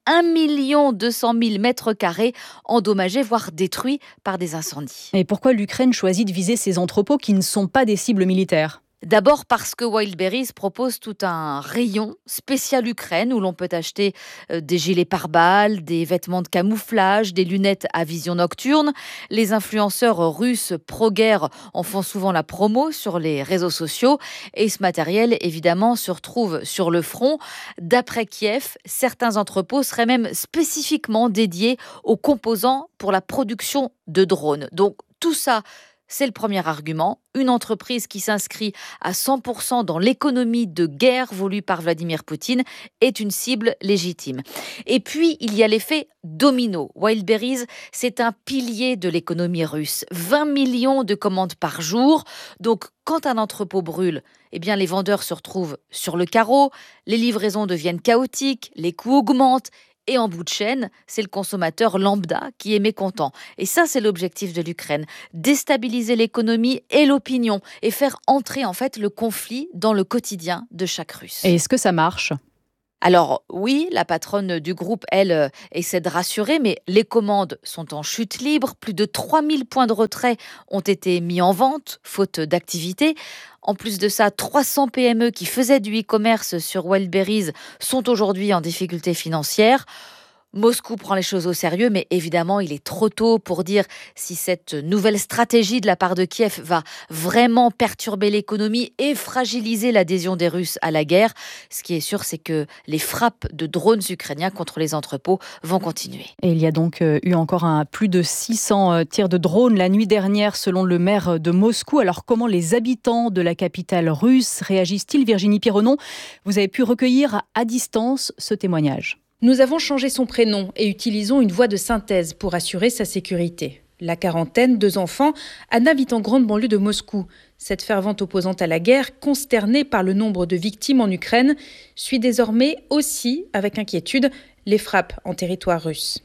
un million deux cent mille mètres carrés endommagés, voire détruits par des incendies. Et pourquoi l'Ukraine choisit de viser ces entrepôts qui ne sont pas des cibles militaires ? D'abord parce que Wildberries propose tout un rayon spécial Ukraine où l'on peut acheter des gilets pare-balles, des vêtements de camouflage, des lunettes à vision nocturne. Les influenceurs russes pro-guerre en font souvent la promo sur les réseaux sociaux et ce matériel, évidemment, se retrouve sur le front. D'après Kiev, certains entrepôts seraient même spécifiquement dédiés aux composants pour la production de drones. Donc tout ça, c'est le premier argument. Une entreprise qui s'inscrit à cent pour cent dans l'économie de guerre voulue par Vladimir Poutine est une cible légitime. Et puis, il y a l'effet domino. Wildberries, c'est un pilier de l'économie russe. vingt millions de commandes par jour. Donc, quand un entrepôt brûle, eh bien, les vendeurs se retrouvent sur le carreau, les livraisons deviennent chaotiques, les coûts augmentent. Et en bout de chaîne, c'est le consommateur lambda qui est mécontent. Et ça, c'est l'objectif de l'Ukraine. Déstabiliser l'économie et l'opinion et faire entrer en fait le conflit dans le quotidien de chaque Russe. Et est-ce que ça marche ? Alors oui, la patronne du groupe, elle, euh, essaie de rassurer, mais les commandes sont en chute libre. Plus de trois mille points de retrait ont été mis en vente, faute d'activité. En plus de ça, trois cents P M E qui faisaient du e-commerce sur Wildberries sont aujourd'hui en difficulté financière. Moscou prend les choses au sérieux, mais évidemment, il est trop tôt pour dire si cette nouvelle stratégie de la part de Kiev va vraiment perturber l'économie et fragiliser l'adhésion des Russes à la guerre. Ce qui est sûr, c'est que les frappes de drones ukrainiens contre les entrepôts vont continuer. Et il y a donc eu encore un, plus de six cents tirs de drones la nuit dernière, selon le maire de Moscou. Alors, comment les habitants de la capitale russe réagissent-ils ? Virginie Pironneau, vous avez pu recueillir à distance ce témoignage. Nous avons changé son prénom et utilisons une voix de synthèse pour assurer sa sécurité. La quarantaine, deux enfants, Anna vit en grande banlieue de Moscou. Cette fervente opposante à la guerre, consternée par le nombre de victimes en Ukraine, suit désormais aussi, avec inquiétude, les frappes en territoire russe.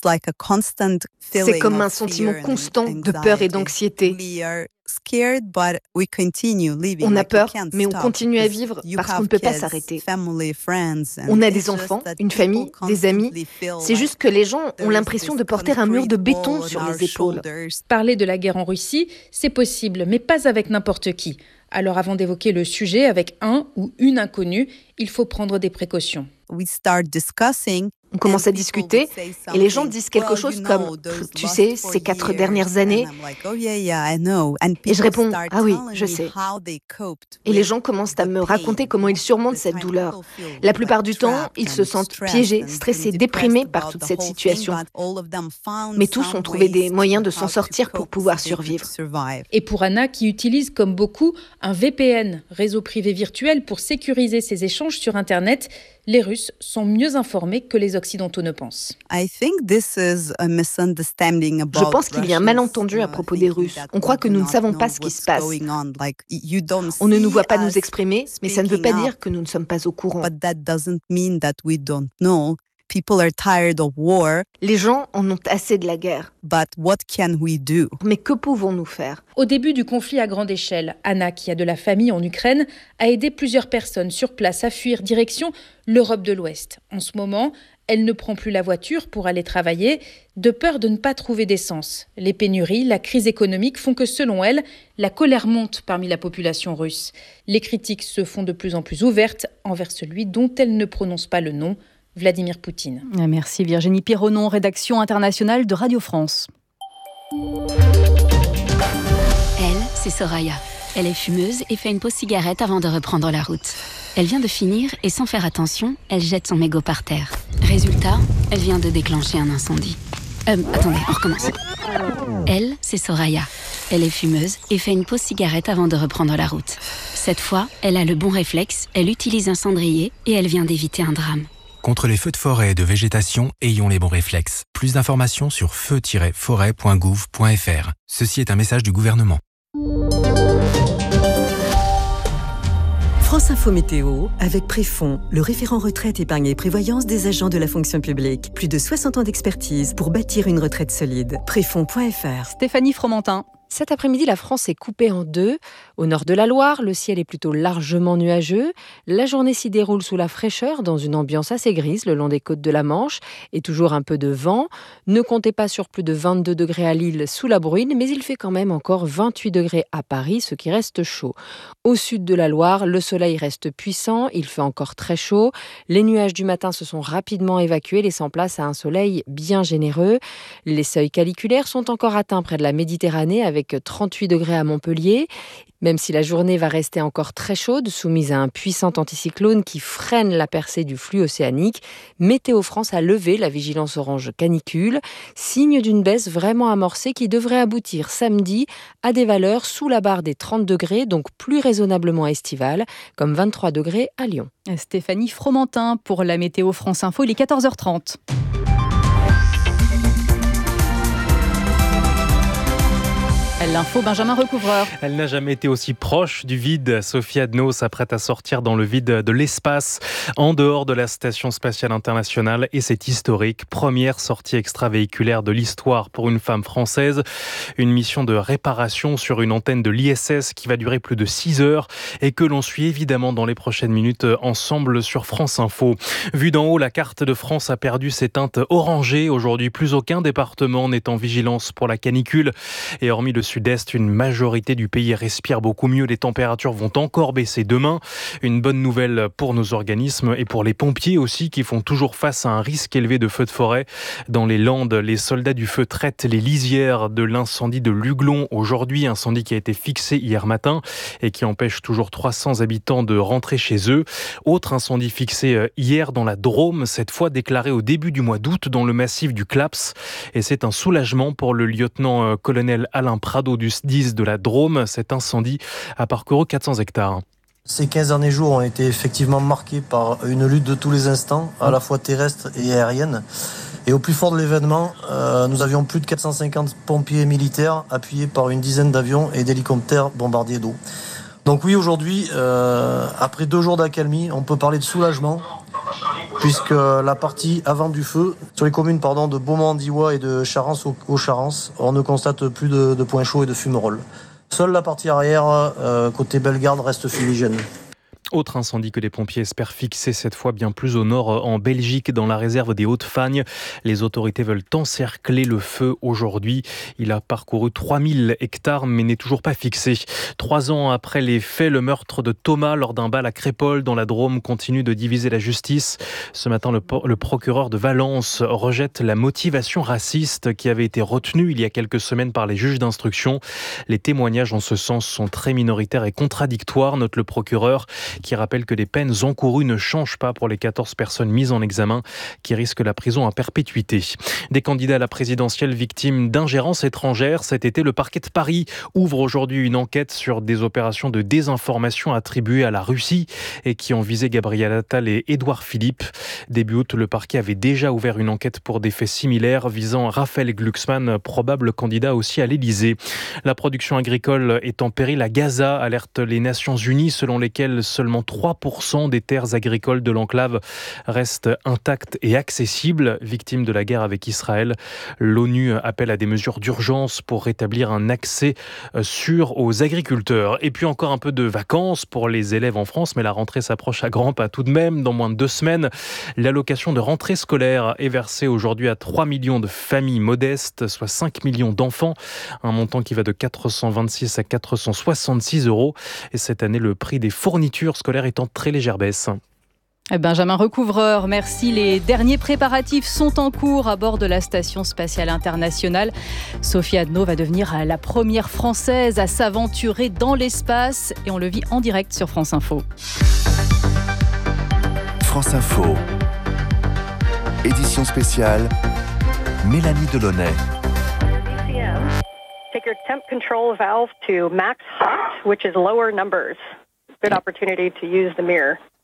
C'est comme un sentiment constant de peur et d'anxiété. On a peur, mais on continue à vivre parce qu'on ne peut pas s'arrêter. On a des enfants, une famille, des amis. C'est juste que les gens ont l'impression de porter un mur de béton sur les épaules. Parler de la guerre en Russie, c'est possible, mais pas avec n'importe qui. Alors avant d'évoquer le sujet avec un ou une inconnue, il faut prendre des précautions. On commence à discuter et les gens disent quelque chose comme « Tu sais, ces quatre dernières années… » Et je réponds « Ah oui, je sais. » Et les gens commencent à me raconter comment ils surmontent cette douleur. La plupart du temps, ils se sentent piégés, stressés, déprimés par toute cette situation. Mais tous ont trouvé des moyens de s'en sortir pour pouvoir survivre. Et pour Anna, qui utilise comme beaucoup un V P N, réseau privé virtuel, pour sécuriser ses échanges sur Internet, les Russes sont mieux informés que les Occidentaux ne pensent. Je pense qu'il y a un malentendu à propos des Russes. On croit que nous ne savons pas ce qui se passe. On ne nous voit pas nous exprimer, mais ça ne veut pas dire que nous ne sommes pas au courant. Les gens en ont assez de la guerre. Mais que pouvons-nous faire ? Au début du conflit à grande échelle, Anna, qui a de la famille en Ukraine, a aidé plusieurs personnes sur place à fuir direction l'Europe de l'Ouest. En ce moment, elle ne prend plus la voiture pour aller travailler, de peur de ne pas trouver d'essence. Les pénuries, la crise économique font que, selon elle, la colère monte parmi la population russe. Les critiques se font de plus en plus ouvertes envers celui dont elle ne prononce pas le nom, Vladimir Poutine. Merci Virginie Pironneau, rédaction internationale de Radio France. Elle, c'est Soraya. Elle est fumeuse et fait une pause cigarette avant de reprendre la route. Elle vient de finir et sans faire attention, elle jette son mégot par terre. Résultat, elle vient de déclencher un incendie. Euh, attendez, on recommence. Elle, c'est Soraya. Elle est fumeuse et fait une pause cigarette avant de reprendre la route. Cette fois, elle a le bon réflexe, elle utilise un cendrier et elle vient d'éviter un drame. Contre les feux de forêt et de végétation, ayons les bons réflexes. Plus d'informations sur feu tiret forêt point gouv point f r. Ceci est un message du gouvernement. France Info Météo, avec Préfond, le référent retraite, épargne et prévoyance des agents de la fonction publique. Plus de soixante ans d'expertise pour bâtir une retraite solide. Préfond point f r. Stéphanie Fromentin. Cet après-midi, la France est coupée en deux. Au nord de la Loire, le ciel est plutôt largement nuageux. La journée s'y déroule sous la fraîcheur, dans une ambiance assez grise le long des côtes de la Manche, et toujours un peu de vent. Ne comptez pas sur plus de vingt-deux degrés à Lille sous la bruine, mais il fait quand même encore vingt-huit degrés à Paris, ce qui reste chaud. Au sud de la Loire, le soleil reste puissant, il fait encore très chaud. Les nuages du matin se sont rapidement évacués, laissant place à un soleil bien généreux. Les seuils caniculaires sont encore atteints près de la Méditerranée, avec trente-huit degrés à Montpellier. Même si la journée va rester encore très chaude, soumise à un puissant anticyclone qui freine la percée du flux océanique, Météo France a levé la vigilance orange canicule, signe d'une baisse vraiment amorcée qui devrait aboutir samedi à des valeurs sous la barre des trente degrés, donc plus raisonnablement estivales, comme vingt-trois degrés à Lyon. Stéphanie Fromentin pour la Météo France Info, il est quatorze heures trente. L'info, Benjamin Recouvreur. Elle n'a jamais été aussi proche du vide. Sophie Adno s'apprête à sortir dans le vide de l'espace, en dehors de la Station spatiale internationale. Et c'est historique. Première sortie extravéhiculaire de l'histoire pour une femme française. Une mission de réparation sur une antenne de l'I S S qui va durer plus de six heures et que l'on suit évidemment dans les prochaines minutes ensemble sur France Info. Vue d'en haut, la carte de France a perdu ses teintes orangées. Aujourd'hui, plus aucun département n'est en vigilance pour la canicule. Et hormis le sud-est, une majorité du pays respire beaucoup mieux. Les températures vont encore baisser demain. Une bonne nouvelle pour nos organismes et pour les pompiers aussi qui font toujours face à un risque élevé de feux de forêt. Dans les Landes, les soldats du feu traitent les lisières de l'incendie de Luglon aujourd'hui. Incendie qui a été fixé hier matin et qui empêche toujours trois cents habitants de rentrer chez eux. Autre incendie fixé hier dans la Drôme, cette fois déclaré au début du mois d'août dans le massif du Claps. Et c'est un soulagement pour le lieutenant-colonel Alain Prado du S D I S de la Drôme. Cet incendie a parcouru quatre cents hectares. Ces quinze derniers jours ont été effectivement marqués par une lutte de tous les instants, à la fois terrestre et aérienne. Et au plus fort de l'événement, euh, nous avions plus de quatre cent cinquante pompiers militaires appuyés par une dizaine d'avions et d'hélicoptères bombardiers d'eau. Donc oui, aujourd'hui, euh, après deux jours d'accalmie, on peut parler de soulagement, puisque la partie avant du feu, sur les communes pardon, de Beaumont-d'Ivoire et de Charence au Charence, on ne constate plus de, de points chauds et de fumerolles. Seule la partie arrière, euh, côté Bellegarde, reste fumigène. Autre incendie que les pompiers espèrent fixer cette fois bien plus au nord en Belgique, dans la réserve des Hautes-Fagnes. Les autorités veulent encercler le feu aujourd'hui. Il a parcouru trois mille hectares mais n'est toujours pas fixé. Trois ans après les faits, le meurtre de Thomas lors d'un bal à Crépol dans la Drôme continue de diviser la justice. Ce matin, le, le procureur de Valence rejette la motivation raciste qui avait été retenue il y a quelques semaines par les juges d'instruction. Les témoignages en ce sens sont très minoritaires et contradictoires, note le procureur, qui rappelle que les peines encourues ne changent pas pour les quatorze personnes mises en examen qui risquent la prison à perpétuité. Des candidats à la présidentielle victimes d'ingérence étrangère. Cet été, le parquet de Paris ouvre aujourd'hui une enquête sur des opérations de désinformation attribuées à la Russie et qui ont visé Gabriel Attal et Édouard Philippe. Début août, le parquet avait déjà ouvert une enquête pour des faits similaires visant Raphaël Glucksmann, probable candidat aussi à l'Élysée. La production agricole est en péril à Gaza, alertent les Nations Unies, selon lesquelles seulement trois pour cent des terres agricoles de l'enclave restent intactes et accessibles. Victimes de la guerre avec Israël, l'ONU appelle à des mesures d'urgence pour rétablir un accès sûr aux agriculteurs. Et puis encore un peu de vacances pour les élèves en France, mais la rentrée s'approche à grands pas tout de même. Dans moins de deux semaines, l'allocation de rentrée scolaire est versée aujourd'hui à trois millions de familles modestes, soit cinq millions d'enfants. Un montant qui va de quatre cent vingt-six à quatre cent soixante-six euros. Et cette année, le prix des fournitures scolaires est en très légère baisse. Benjamin Recouvreur, merci. Les derniers préparatifs sont en cours à bord de la Station spatiale internationale. Sophie Adno va devenir la première Française à s'aventurer dans l'espace et on le vit en direct sur France Info. France Info, édition spéciale, Mélanie Delaunay. Take your temp control valve to max hot, which is lower numbers. Good opportunity to use the mirror.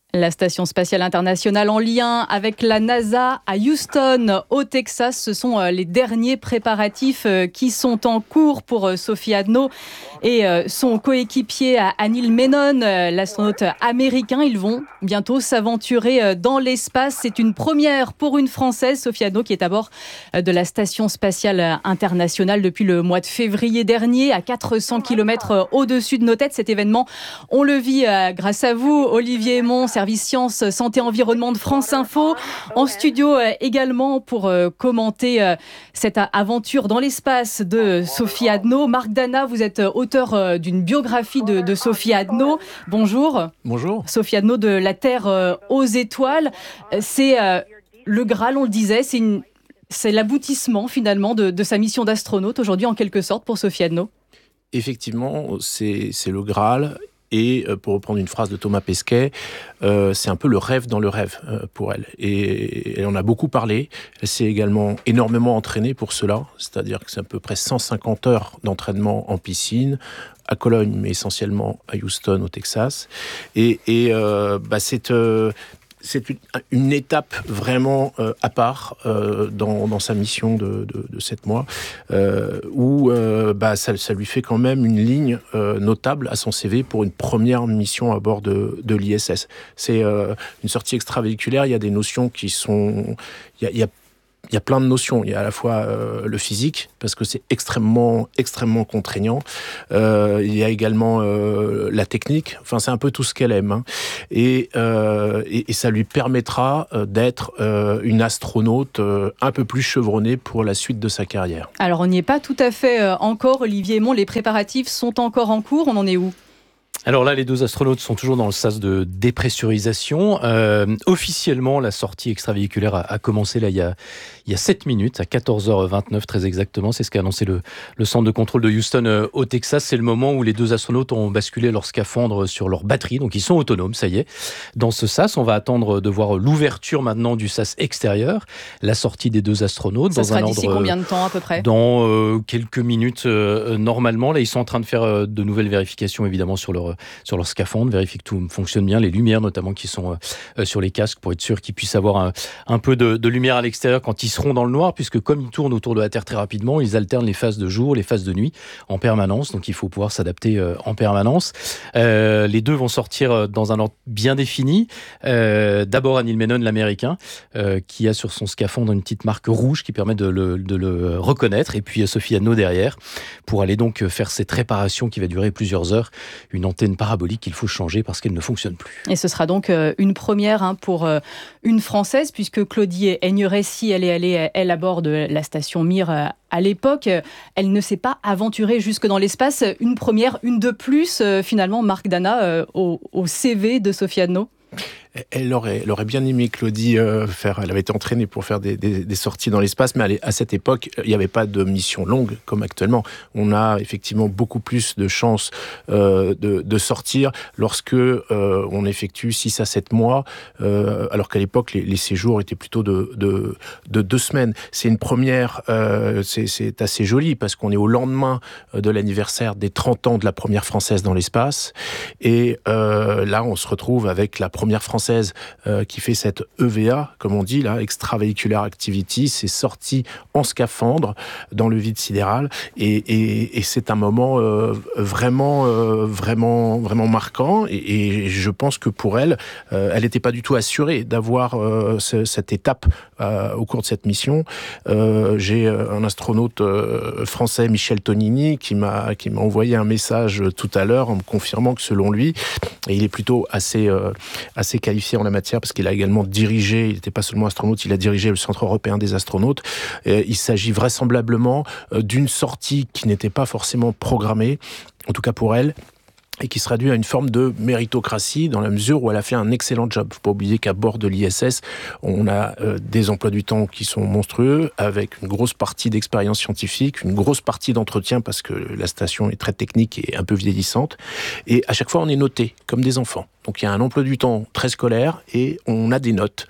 La station spatiale internationale en lien avec la NASA à Houston, au Texas, ce sont les derniers préparatifs qui sont en cours pour Sophie Adno et son coéquipier Anil Menon, l'astronaute américain. Ils vont bientôt s'aventurer dans l'espace. C'est une première pour une Française, Sophie Adno, qui est à bord de la station spatiale internationale depuis le mois de février dernier, à quatre cents kilomètres au-dessus de nos têtes. Cet événement, on le vit grâce à vous, Olivier Aymon, service Sciences, Santé, Environnement de France Info. En studio euh, également pour euh, commenter euh, cette aventure dans l'espace de Sophie Adno. Marc Dana, vous êtes auteur euh, d'une biographie de, de Sophie Adno. Bonjour. Bonjour. Sophie Adno, de la Terre euh, aux étoiles. C'est euh, le Graal, on le disait, c'est, une, c'est l'aboutissement finalement de, de sa mission d'astronaute aujourd'hui en quelque sorte pour Sophie Adno. Effectivement, c'est, c'est le Graal. Et pour reprendre une phrase de Thomas Pesquet, euh, c'est un peu le rêve dans le rêve euh, pour elle. Et elle en a beaucoup parlé. Elle s'est également énormément entraînée pour cela. C'est-à-dire que c'est à peu près cent cinquante heures d'entraînement en piscine, à Cologne, mais essentiellement à Houston, au Texas. Et, et euh, bah c'est... Euh, C'est une, une étape vraiment euh, à part euh, dans, dans sa mission de, de, de sept mois, euh, où euh, bah, ça, ça lui fait quand même une ligne euh, notable à son C V pour une première mission à bord de, de l'I S S. C'est euh, une sortie extravéhiculaire, il y a des notions qui sont... Il y a, il y a Il y a plein de notions. Il y a à la fois euh, le physique, parce que c'est extrêmement, extrêmement contraignant. Euh, il y a également euh, la technique. Enfin, c'est un peu tout ce qu'elle aime. Hein. Et, euh, et, et ça lui permettra euh, d'être euh, une astronaute euh, un peu plus chevronnée pour la suite de sa carrière. Alors, on n'y est pas tout à fait euh, encore, Olivier Aymon. Les préparatifs sont encore en cours. On en est où ? Alors là, les deux astronautes sont toujours dans le sas de dépressurisation. Euh, officiellement, la sortie extravéhiculaire a, a commencé là il y a, il y a sept minutes, à quatorze heures vingt-neuf très exactement. C'est ce qu'a annoncé le, le centre de contrôle de Houston euh, au Texas. C'est le moment où les deux astronautes ont basculé leur scaphandre sur leur batterie. Donc ils sont autonomes, ça y est. Dans ce sas, on va attendre de voir l'ouverture maintenant du sas extérieur, la sortie des deux astronautes. Ça dans sera un d'ici ordre, combien de temps à peu près ? Dans euh, quelques minutes euh, normalement. Là, ils sont en train de faire euh, de nouvelles vérifications évidemment sur leur sur leur scaphandre, vérifie que tout fonctionne bien, les lumières notamment qui sont euh, sur les casques pour être sûr qu'ils puissent avoir un, un peu de, de lumière à l'extérieur quand ils seront dans le noir, puisque comme ils tournent autour de la Terre très rapidement, ils alternent les phases de jour, les phases de nuit en permanence, donc il faut pouvoir s'adapter euh, en permanence. Euh, les deux vont sortir dans un ordre bien défini. Euh, d'abord Anil Menon, l'américain, euh, qui a sur son scaphandre une petite marque rouge qui permet de le, de le reconnaître, et puis Sophie Adno derrière, pour aller donc faire cette réparation qui va durer plusieurs heures, une antenne parabolique qu'il faut changer parce qu'elle ne fonctionne plus. Et ce sera donc une première hein, pour une Française, puisque Claudie Aigneret-Si, elle est allée, elle, à bord de la station Mir à l'époque. Elle ne s'est pas aventurée jusque dans l'espace. Une première, une de plus, finalement, Marc Dana, au, au C V de Sophie Adno. Elle aurait, elle aurait bien aimé, Claudie, euh, faire. Elle avait été entraînée pour faire des, des, des sorties dans l'espace, mais à, à cette époque, il n'y avait pas de mission longue comme actuellement. On a effectivement beaucoup plus de chances euh, de, de sortir lorsque euh, on effectue six à sept mois, euh, alors qu'à l'époque, les, les séjours étaient plutôt de, de, de deux semaines. C'est une première, euh, c'est, c'est assez joli parce qu'on est au lendemain de l'anniversaire des trente ans de la première Française dans l'espace. Et euh, là, on se retrouve avec la première Française Euh, qui fait cette E V A, comme on dit, là, Extravehicular Activity. C'est sorti en scaphandre dans le vide sidéral, et, et, et c'est un moment euh, vraiment, euh, vraiment, vraiment marquant. Et, et je pense que pour elle, euh, elle n'était pas du tout assurée d'avoir euh, ce, cette étape euh, au cours de cette mission. Euh, j'ai un astronaute euh, français, Michel Tonini, qui m'a qui m'a envoyé un message tout à l'heure en me confirmant que selon lui, et il est plutôt assez euh, assez qualifié en la matière parce qu'il a également dirigé, il n'était pas seulement astronaute, il a dirigé le Centre européen des astronautes. Et il s'agit vraisemblablement d'une sortie qui n'était pas forcément programmée, en tout cas pour elle, et qui se traduit à une forme de méritocratie dans la mesure où elle a fait un excellent job. Il ne faut pas oublier qu'à bord de l'I S S, on a euh, des emplois du temps qui sont monstrueux, avec une grosse partie d'expérience scientifique, une grosse partie d'entretien parce que la station est très technique et un peu vieillissante. Et à chaque fois, on est noté comme des enfants. Donc il y a un emploi du temps très scolaire et on a des notes,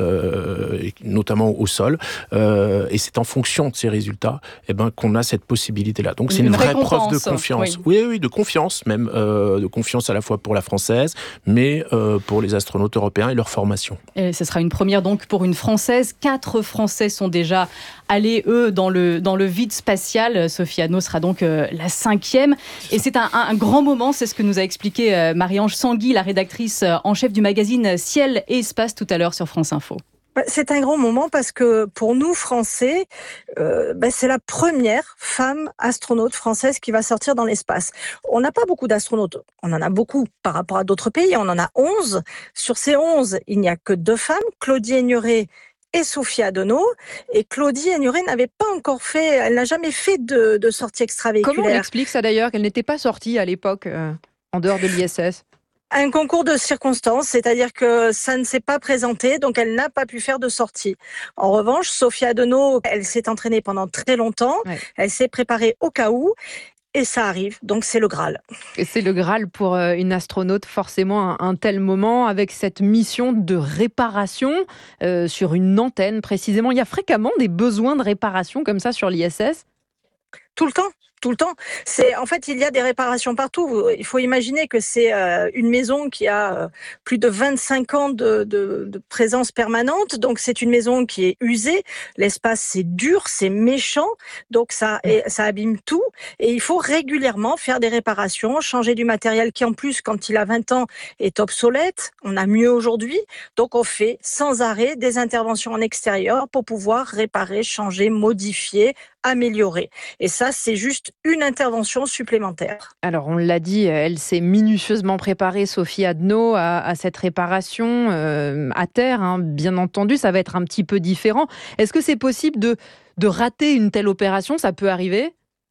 euh, notamment au sol. Euh, et c'est en fonction de ces résultats eh ben, qu'on a cette possibilité-là. Donc c'est une, une vraie preuve de confiance. Oui, oui, oui de confiance même. Euh, euh, de confiance à la fois pour la française, mais euh, pour les astronautes européens et leur formation. Et ce sera une première donc pour une Française. Quatre Français sont déjà allés, eux, dans le, dans le vide spatial. Sophie Adno sera donc euh, la cinquième. Et c'est un, un, un grand moment, c'est ce que nous a expliqué euh, Marie-Ange Sangui, la rédactrice euh, en chef du magazine Ciel et Espace tout à l'heure sur France Info. C'est un grand moment parce que pour nous, Français, euh, ben c'est la première femme astronaute française qui va sortir dans l'espace. On n'a pas beaucoup d'astronautes. On en a beaucoup par rapport à d'autres pays. On en a onze. Sur ces onze, il n'y a que deux femmes, Claudie Aigneret et Sophie Adno. Et Claudie Aigneret n'avait pas encore fait, elle n'a jamais fait de, de sortie extravéhiculaire. Comment on explique ça d'ailleurs, qu'elle n'était pas sortie à l'époque euh, en dehors de l'I S S ? Un concours de circonstances, c'est-à-dire que ça ne s'est pas présenté, donc elle n'a pas pu faire de sortie. En revanche, Sophie Adno, elle s'est entraînée pendant très longtemps, ouais. Elle s'est préparée au cas où, et ça arrive, donc c'est le Graal. Et c'est le Graal pour une astronaute, forcément, un, un tel moment, avec cette mission de réparation euh, sur une antenne, précisément. Il y a fréquemment des besoins de réparation comme ça sur l'I S S ? Tout le temps. Tout le temps. C'est, en fait, il y a des réparations partout. Il faut imaginer que c'est euh, une maison qui a euh, plus de vingt-cinq ans de, de, de présence permanente. Donc, c'est une maison qui est usée. L'espace, c'est dur, c'est méchant. Donc, ça, et, ça abîme tout. Et il faut régulièrement faire des réparations, changer du matériel qui, en plus, quand il a vingt ans, est obsolète. On a mieux aujourd'hui. Donc, on fait sans arrêt des interventions en extérieur pour pouvoir réparer, changer, modifier, améliorer. Et ça, c'est juste une intervention supplémentaire. Alors, on l'a dit, elle s'est minutieusement préparée, Sophie Adno, à, à cette réparation euh, à terre. Hein. Bien entendu, ça va être un petit peu différent. Est-ce que c'est possible de, de rater une telle opération ? Ça peut arriver ?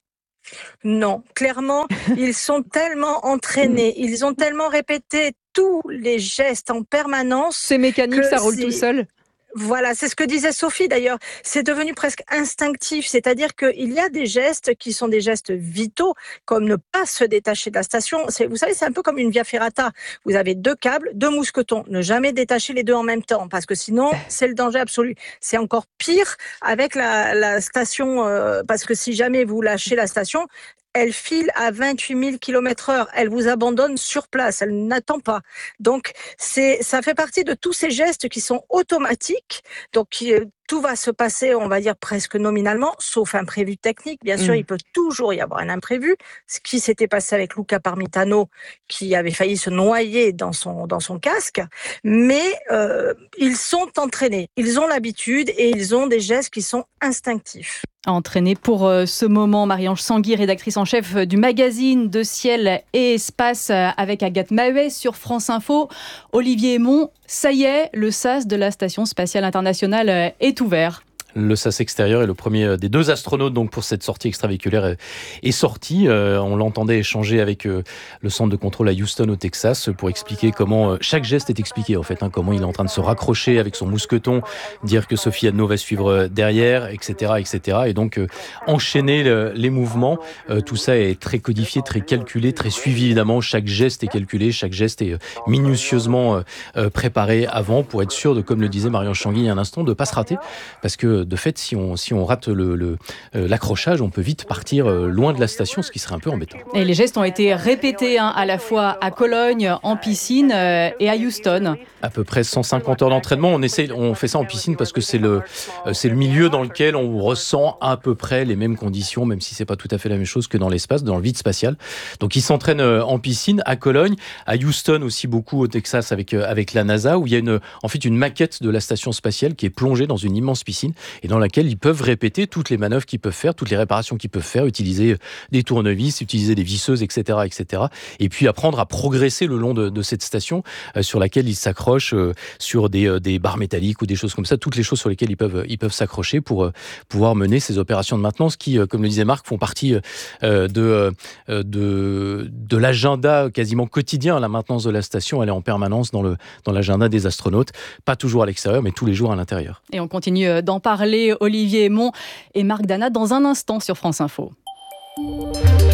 Non, clairement, ils sont tellement entraînés, ils ont tellement répété tous les gestes en permanence. C'est mécanique, ça roule tout seul ? Voilà, c'est ce que disait Sophie d'ailleurs. C'est devenu presque instinctif, c'est-à-dire qu'il y a des gestes qui sont des gestes vitaux, comme ne pas se détacher de la station. C'est, vous savez, c'est un peu comme une via ferrata. Vous avez deux câbles, deux mousquetons. Ne jamais détacher les deux en même temps, parce que sinon, c'est le danger absolu. C'est encore pire avec la, la station, euh, parce que si jamais vous lâchez la station, elle file à vingt-huit mille kilomètres heure. Elle vous abandonne sur place. Elle n'attend pas. Donc, c'est, ça fait partie de tous ces gestes qui sont automatiques. Donc, qui, tout va se passer, on va dire, presque nominalement, sauf imprévu technique. Bien sûr, mmh. il peut toujours y avoir un imprévu. Ce qui s'était passé avec Luca Parmitano, qui avait failli se noyer dans son, dans son casque. Mais euh, ils sont entraînés. Ils ont l'habitude et ils ont des gestes qui sont instinctifs. Entraînée pour euh, ce moment, Marie-Ange Sangui, rédactrice en chef du magazine de Ciel et Espace, euh, avec Agathe Maheuet sur France Info. Olivier Aymon, ça y est, le sas de la Station Spatiale Internationale euh, est ouvert. Le sas extérieur est le premier des deux astronautes donc pour cette sortie extravéhiculaire est sorti. Euh, on l'entendait échanger avec euh, le centre de contrôle à Houston au Texas pour expliquer comment euh, chaque geste est expliqué en fait, hein, comment il est en train de se raccrocher avec son mousqueton, dire que Sophie Adno va suivre derrière, et cetera, et cetera. Et donc euh, enchaîner le, les mouvements. Euh, tout ça est très codifié, très calculé, très suivi évidemment. Chaque geste est calculé, chaque geste est euh, minutieusement euh, préparé avant pour être sûr de, comme le disait Marie-Ange Sangui il y a un instant, de pas se rater, parce que de fait, si on, si on rate le, le, euh, l'accrochage, on peut vite partir euh, loin de la station, ce qui serait un peu embêtant. Et les gestes ont été répétés hein, à la fois à Cologne, en piscine euh, et à Houston. À peu près cent cinquante heures d'entraînement. On, essaie, on fait ça en piscine parce que c'est le, euh, c'est le milieu dans lequel on ressent à peu près les mêmes conditions, même si c'est pas tout à fait la même chose que dans l'espace, dans le vide spatial. Donc ils s'entraînent euh, en piscine à Cologne, à Houston aussi beaucoup au Texas avec, euh, avec la NASA, où il y a une, en fait une maquette de la station spatiale qui est plongée dans une immense piscine et dans laquelle ils peuvent répéter toutes les manœuvres qu'ils peuvent faire, toutes les réparations qu'ils peuvent faire, utiliser des tournevis, utiliser des visseuses, et cetera, et cetera. Et puis apprendre à progresser le long de, de cette station euh, sur laquelle ils s'accrochent euh, sur des, euh, des barres métalliques ou des choses comme ça, toutes les choses sur lesquelles ils peuvent, ils peuvent s'accrocher pour euh, pouvoir mener ces opérations de maintenance qui, euh, comme le disait Marc, font partie euh, de, euh, de, de l'agenda quasiment quotidien. La maintenance de la station, elle est en permanence dans, le, dans l'agenda des astronautes, pas toujours à l'extérieur, mais tous les jours à l'intérieur. Et on continue d'en parler, Olivier Aymon et Marc Dana dans un instant sur France Info. Oh,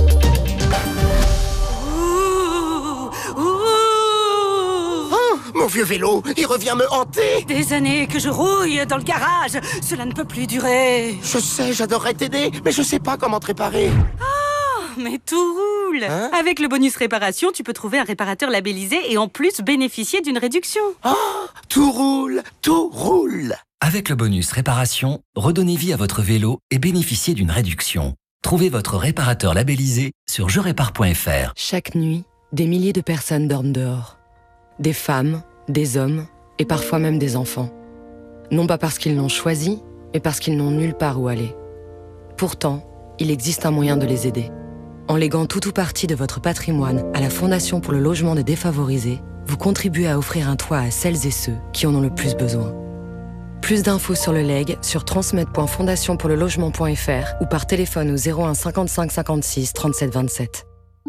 mon vieux vélo, il revient me hanter. Des années que je rouille dans le garage, cela ne peut plus durer. Je sais, j'adorerais t'aider, mais je sais pas comment te réparer. Ah, mais tout roule. cool. Hein? Avec le bonus réparation, tu peux trouver un réparateur labellisé et en plus bénéficier d'une réduction. Oh, tout roule, tout roule. Avec le bonus réparation, redonnez vie à votre vélo et bénéficiez d'une réduction. Trouvez votre réparateur labellisé sur je répare point f r. Chaque nuit, des milliers de personnes dorment dehors. Des femmes, des hommes et parfois même des enfants. Non pas parce qu'ils l'ont choisi, mais parce qu'ils n'ont nulle part où aller. Pourtant, il existe un moyen de les aider. En léguant tout ou partie de votre patrimoine à la Fondation pour le logement des défavorisés, vous contribuez à offrir un toit à celles et ceux qui en ont le plus besoin. Plus d'infos sur le legs sur transmed point fondation pour le logement point f r ou par téléphone au zéro un cinquante-cinq cinquante-six trente-sept vingt-sept.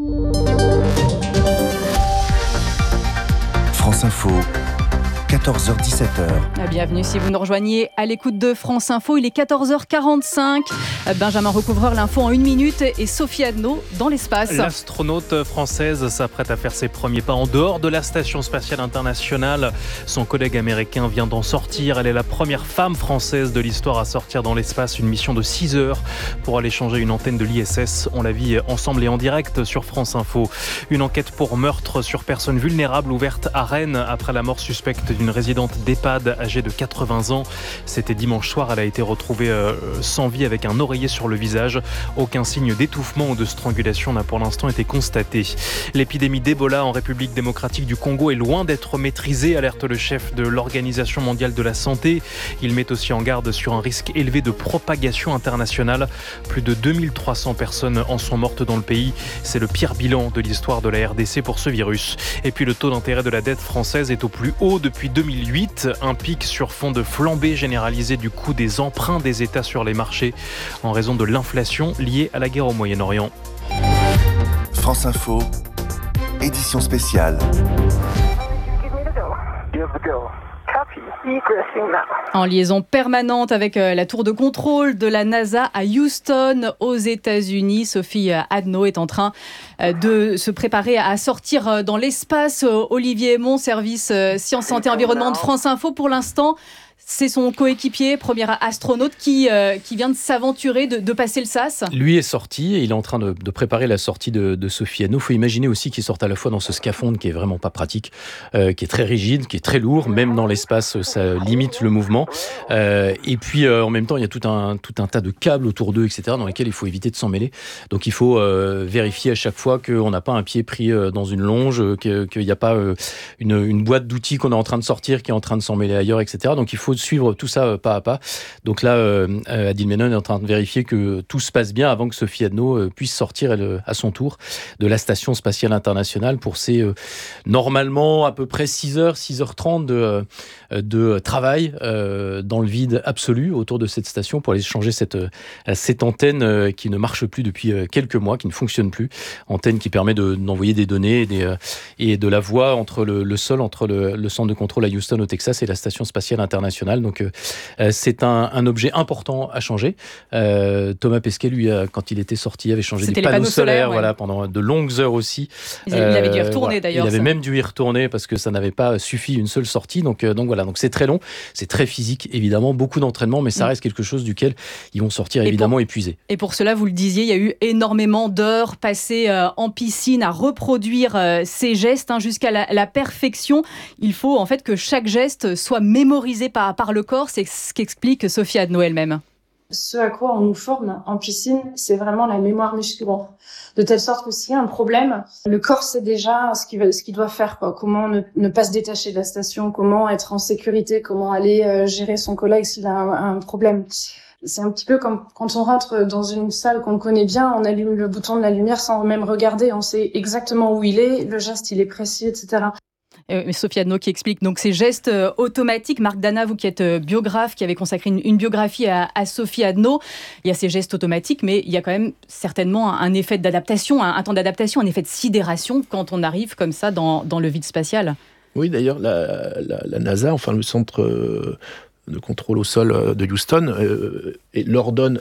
France Info, quatorze heures dix-sept heures. Bienvenue si vous nous rejoignez à l'écoute de France Info. Il est quatorze heures quarante-cinq. Benjamin Recouvreur, l'info en une minute et Sophie Adno dans l'espace. L'astronaute française s'apprête à faire ses premiers pas en dehors de la Station spatiale internationale. Son collègue américain vient d'en sortir. Elle est la première femme française de l'histoire à sortir dans l'espace. Une mission de six heures pour aller changer une antenne de l'I S S. On la vit ensemble et en direct sur France Info. Une enquête pour meurtre sur personnes vulnérables ouverte à Rennes après la mort suspecte d'une résidente d'EHPAD âgée de quatre-vingts ans. C'était dimanche soir. Elle a été retrouvée euh, sans vie avec un oreiller sur le visage. Aucun signe d'étouffement ou de strangulation n'a pour l'instant été constaté. L'épidémie d'Ebola en République démocratique du Congo est loin d'être maîtrisée, alerte le chef de l'Organisation mondiale de la santé. Il met aussi en garde sur un risque élevé de propagation internationale. Plus de deux mille trois cents personnes en sont mortes dans le pays. C'est le pire bilan de l'histoire de la R D C pour ce virus. Et puis le taux d'intérêt de la dette française est au plus haut depuis deux mille huit. Un pic sur fond de flambée généralisée du coût des emprunts des États sur les marchés en raison de l'inflation liée à la guerre au Moyen-Orient. France Info, édition spéciale. En liaison permanente avec la tour de contrôle de la NASA à Houston, aux États-Unis, Sophie Adno est en train de se préparer à sortir dans l'espace. Olivier Aymon, service Sciences, Santé, Environnement de France Info, pour l'instant, c'est son coéquipier, premier astronaute, qui, euh, qui vient de s'aventurer, de, de passer le sas. Lui est sorti et il est en train de, de préparer la sortie de, de Sophie Adno. Il faut imaginer aussi qu'il sorte à la fois dans ce scaphandre qui est vraiment pas pratique, euh, qui est très rigide, qui est très lourd. Même dans l'espace, ça limite le mouvement. Euh, et puis, euh, en même temps, il y a tout un, tout un tas de câbles autour d'eux, et cetera, dans lesquels il faut éviter de s'en mêler. Donc, il faut euh, vérifier à chaque fois qu'on n'a pas un pied pris euh, dans une longe, qu'il n'y a pas euh, une, une boîte d'outils qu'on est en train de sortir, qui est en train de s'en mêler ailleurs, et cetera. Donc, il faut suivre tout ça euh, pas à pas. Donc là, euh, Adil Menon est en train de vérifier que tout se passe bien avant que Sophie Adno euh, puisse sortir elle, à son tour de la Station spatiale internationale pour ses euh, normalement à peu près six heures, six heures trente de, euh, de travail euh, dans le vide absolu autour de cette station pour aller changer cette, euh, cette antenne euh, qui ne marche plus depuis euh, quelques mois, qui ne fonctionne plus. Antenne qui permet de, d'envoyer des données et, des, euh, et de la voix entre le, le sol, entre le, le centre de contrôle à Houston au Texas et la Station spatiale internationale. Donc euh, c'est un, un objet important à changer. Euh, Thomas Pesquet, lui, euh, quand il était sorti, avait changé C'était des panneaux, panneaux solaires, solaires ouais. voilà, pendant de longues heures aussi. Il, euh, il avait dû y retourner voilà. d'ailleurs. Il avait ça. même dû y retourner parce que ça n'avait pas suffi une seule sortie. Donc, euh, donc voilà, donc c'est très long, c'est très physique, évidemment, beaucoup d'entraînement, mais ça reste quelque chose duquel ils vont sortir et évidemment pour, épuisés. Et pour cela, vous le disiez, il y a eu énormément d'heures passées euh, en piscine à reproduire euh, ces gestes hein, jusqu'à la, la perfection. Il faut en fait que chaque geste soit mémorisé par, par le corps. C'est ce qu'explique Sophie Adno elle-même. Ce à quoi on nous forme en piscine, c'est vraiment la mémoire musculaire. De telle sorte que s'il y a un problème, le corps sait déjà ce qu'il, va, ce qu'il doit faire, quoi. Comment ne, ne pas se détacher de la station, comment être en sécurité, comment aller euh, gérer son collègue s'il a un, un problème. C'est un petit peu comme quand on rentre dans une salle qu'on connaît bien, on allume le bouton de la lumière sans même regarder, on sait exactement où il est, le geste il est précis, et cetera. Euh, Sophie Adno qui explique donc ces gestes euh, automatiques. Marc Dana, vous qui êtes euh, biographe, qui avez consacré une, une biographie à, à Sophie Adno, il y a ces gestes automatiques, mais il y a quand même certainement un, un effet d'adaptation, un, un temps d'adaptation, un effet de sidération quand on arrive comme ça dans, dans le vide spatial. Oui, d'ailleurs, la, la, la NASA, enfin le centre de contrôle au sol de Houston, euh, leur donne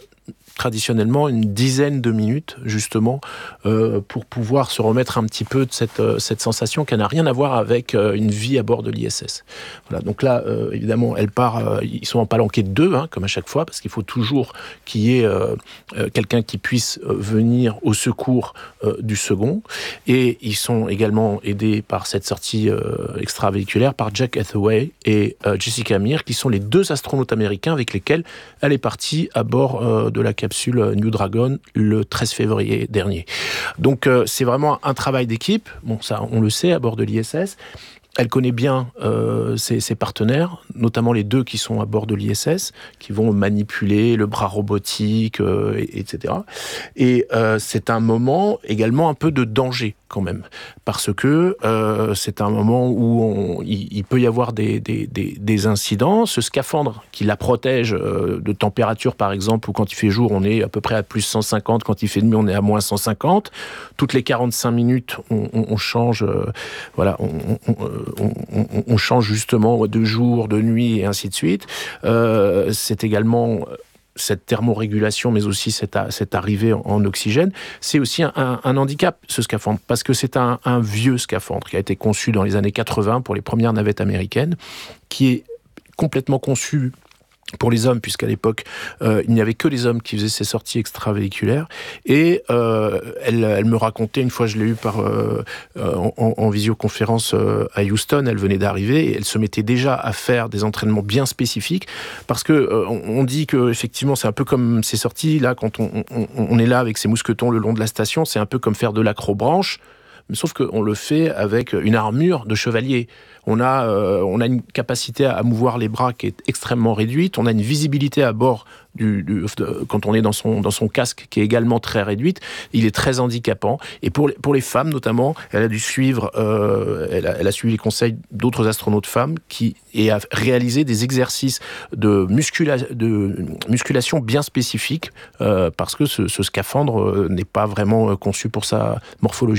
traditionnellement une dizaine de minutes, justement, euh, pour pouvoir se remettre un petit peu de cette, euh, cette sensation qui n'a rien à voir avec euh, une vie à bord de l'I S S. Voilà, donc là, euh, évidemment, elle part, euh, ils sont en palanquée de deux, hein, comme à chaque fois, parce qu'il faut toujours qu'il y ait euh, euh, quelqu'un qui puisse euh, venir au secours euh, du second. Et ils sont également aidés par cette sortie euh, extravéhiculaire par Jack Hathaway et euh, Jessica Meir, qui sont les deux astronautes américains avec lesquels elle est partie à bord euh, de la capsule New Dragon le treize février dernier. Donc euh, c'est vraiment un travail d'équipe. Bon, ça, on le sait, à bord de l'I S S. Elle connaît bien euh, ses, ses partenaires, notamment les deux qui sont à bord de l'I S S, qui vont manipuler le bras robotique, euh, et, etc. Et euh, c'est un moment également un peu de danger quand même, parce que euh, c'est un moment où on, il, il peut y avoir des, des, des, des incidents. Ce scaphandre qui la protège euh, de température, par exemple, où quand il fait jour, on est à peu près à plus cent cinquante, quand il fait nuit, on est à moins cent cinquante. Toutes les quarante-cinq minutes, on, on, on change, euh, voilà, on, on, on, on, on change justement de jour, de nuit, et ainsi de suite. Euh, c'est également cette thermorégulation, mais aussi cette, cette arrivée en, en oxygène, c'est aussi un, un, un handicap, ce scaphandre, parce que c'est un, un vieux scaphandre qui a été conçu dans les années quatre-vingts pour les premières navettes américaines, qui est complètement conçu pour les hommes, puisqu'à l'époque, euh, il n'y avait que les hommes qui faisaient ces sorties extravéhiculaires. Et euh, elle, elle me racontait, une fois je l'ai eu par, euh, en, en visioconférence euh, à Houston, elle venait d'arriver, et elle se mettait déjà à faire des entraînements bien spécifiques, parce que euh, on dit que effectivement c'est un peu comme ces sorties, là, quand on, on, on est là avec ses mousquetons le long de la station, c'est un peu comme faire de l'acrobranche, sauf qu'on le fait avec une armure de chevalier. On a, euh, on a une capacité à mouvoir les bras qui est extrêmement réduite. On a une visibilité à bord du, du, de, quand on est dans son, dans son casque qui est également très réduite. Il est très handicapant. Et pour les, pour les femmes notamment, elle a dû suivre, euh, elle, a, elle a suivi les conseils d'autres astronautes femmes qui et a réalisé des exercices de, muscula, de musculation bien spécifiques euh, parce que ce, ce scaphandre n'est pas vraiment conçu pour sa morphologie.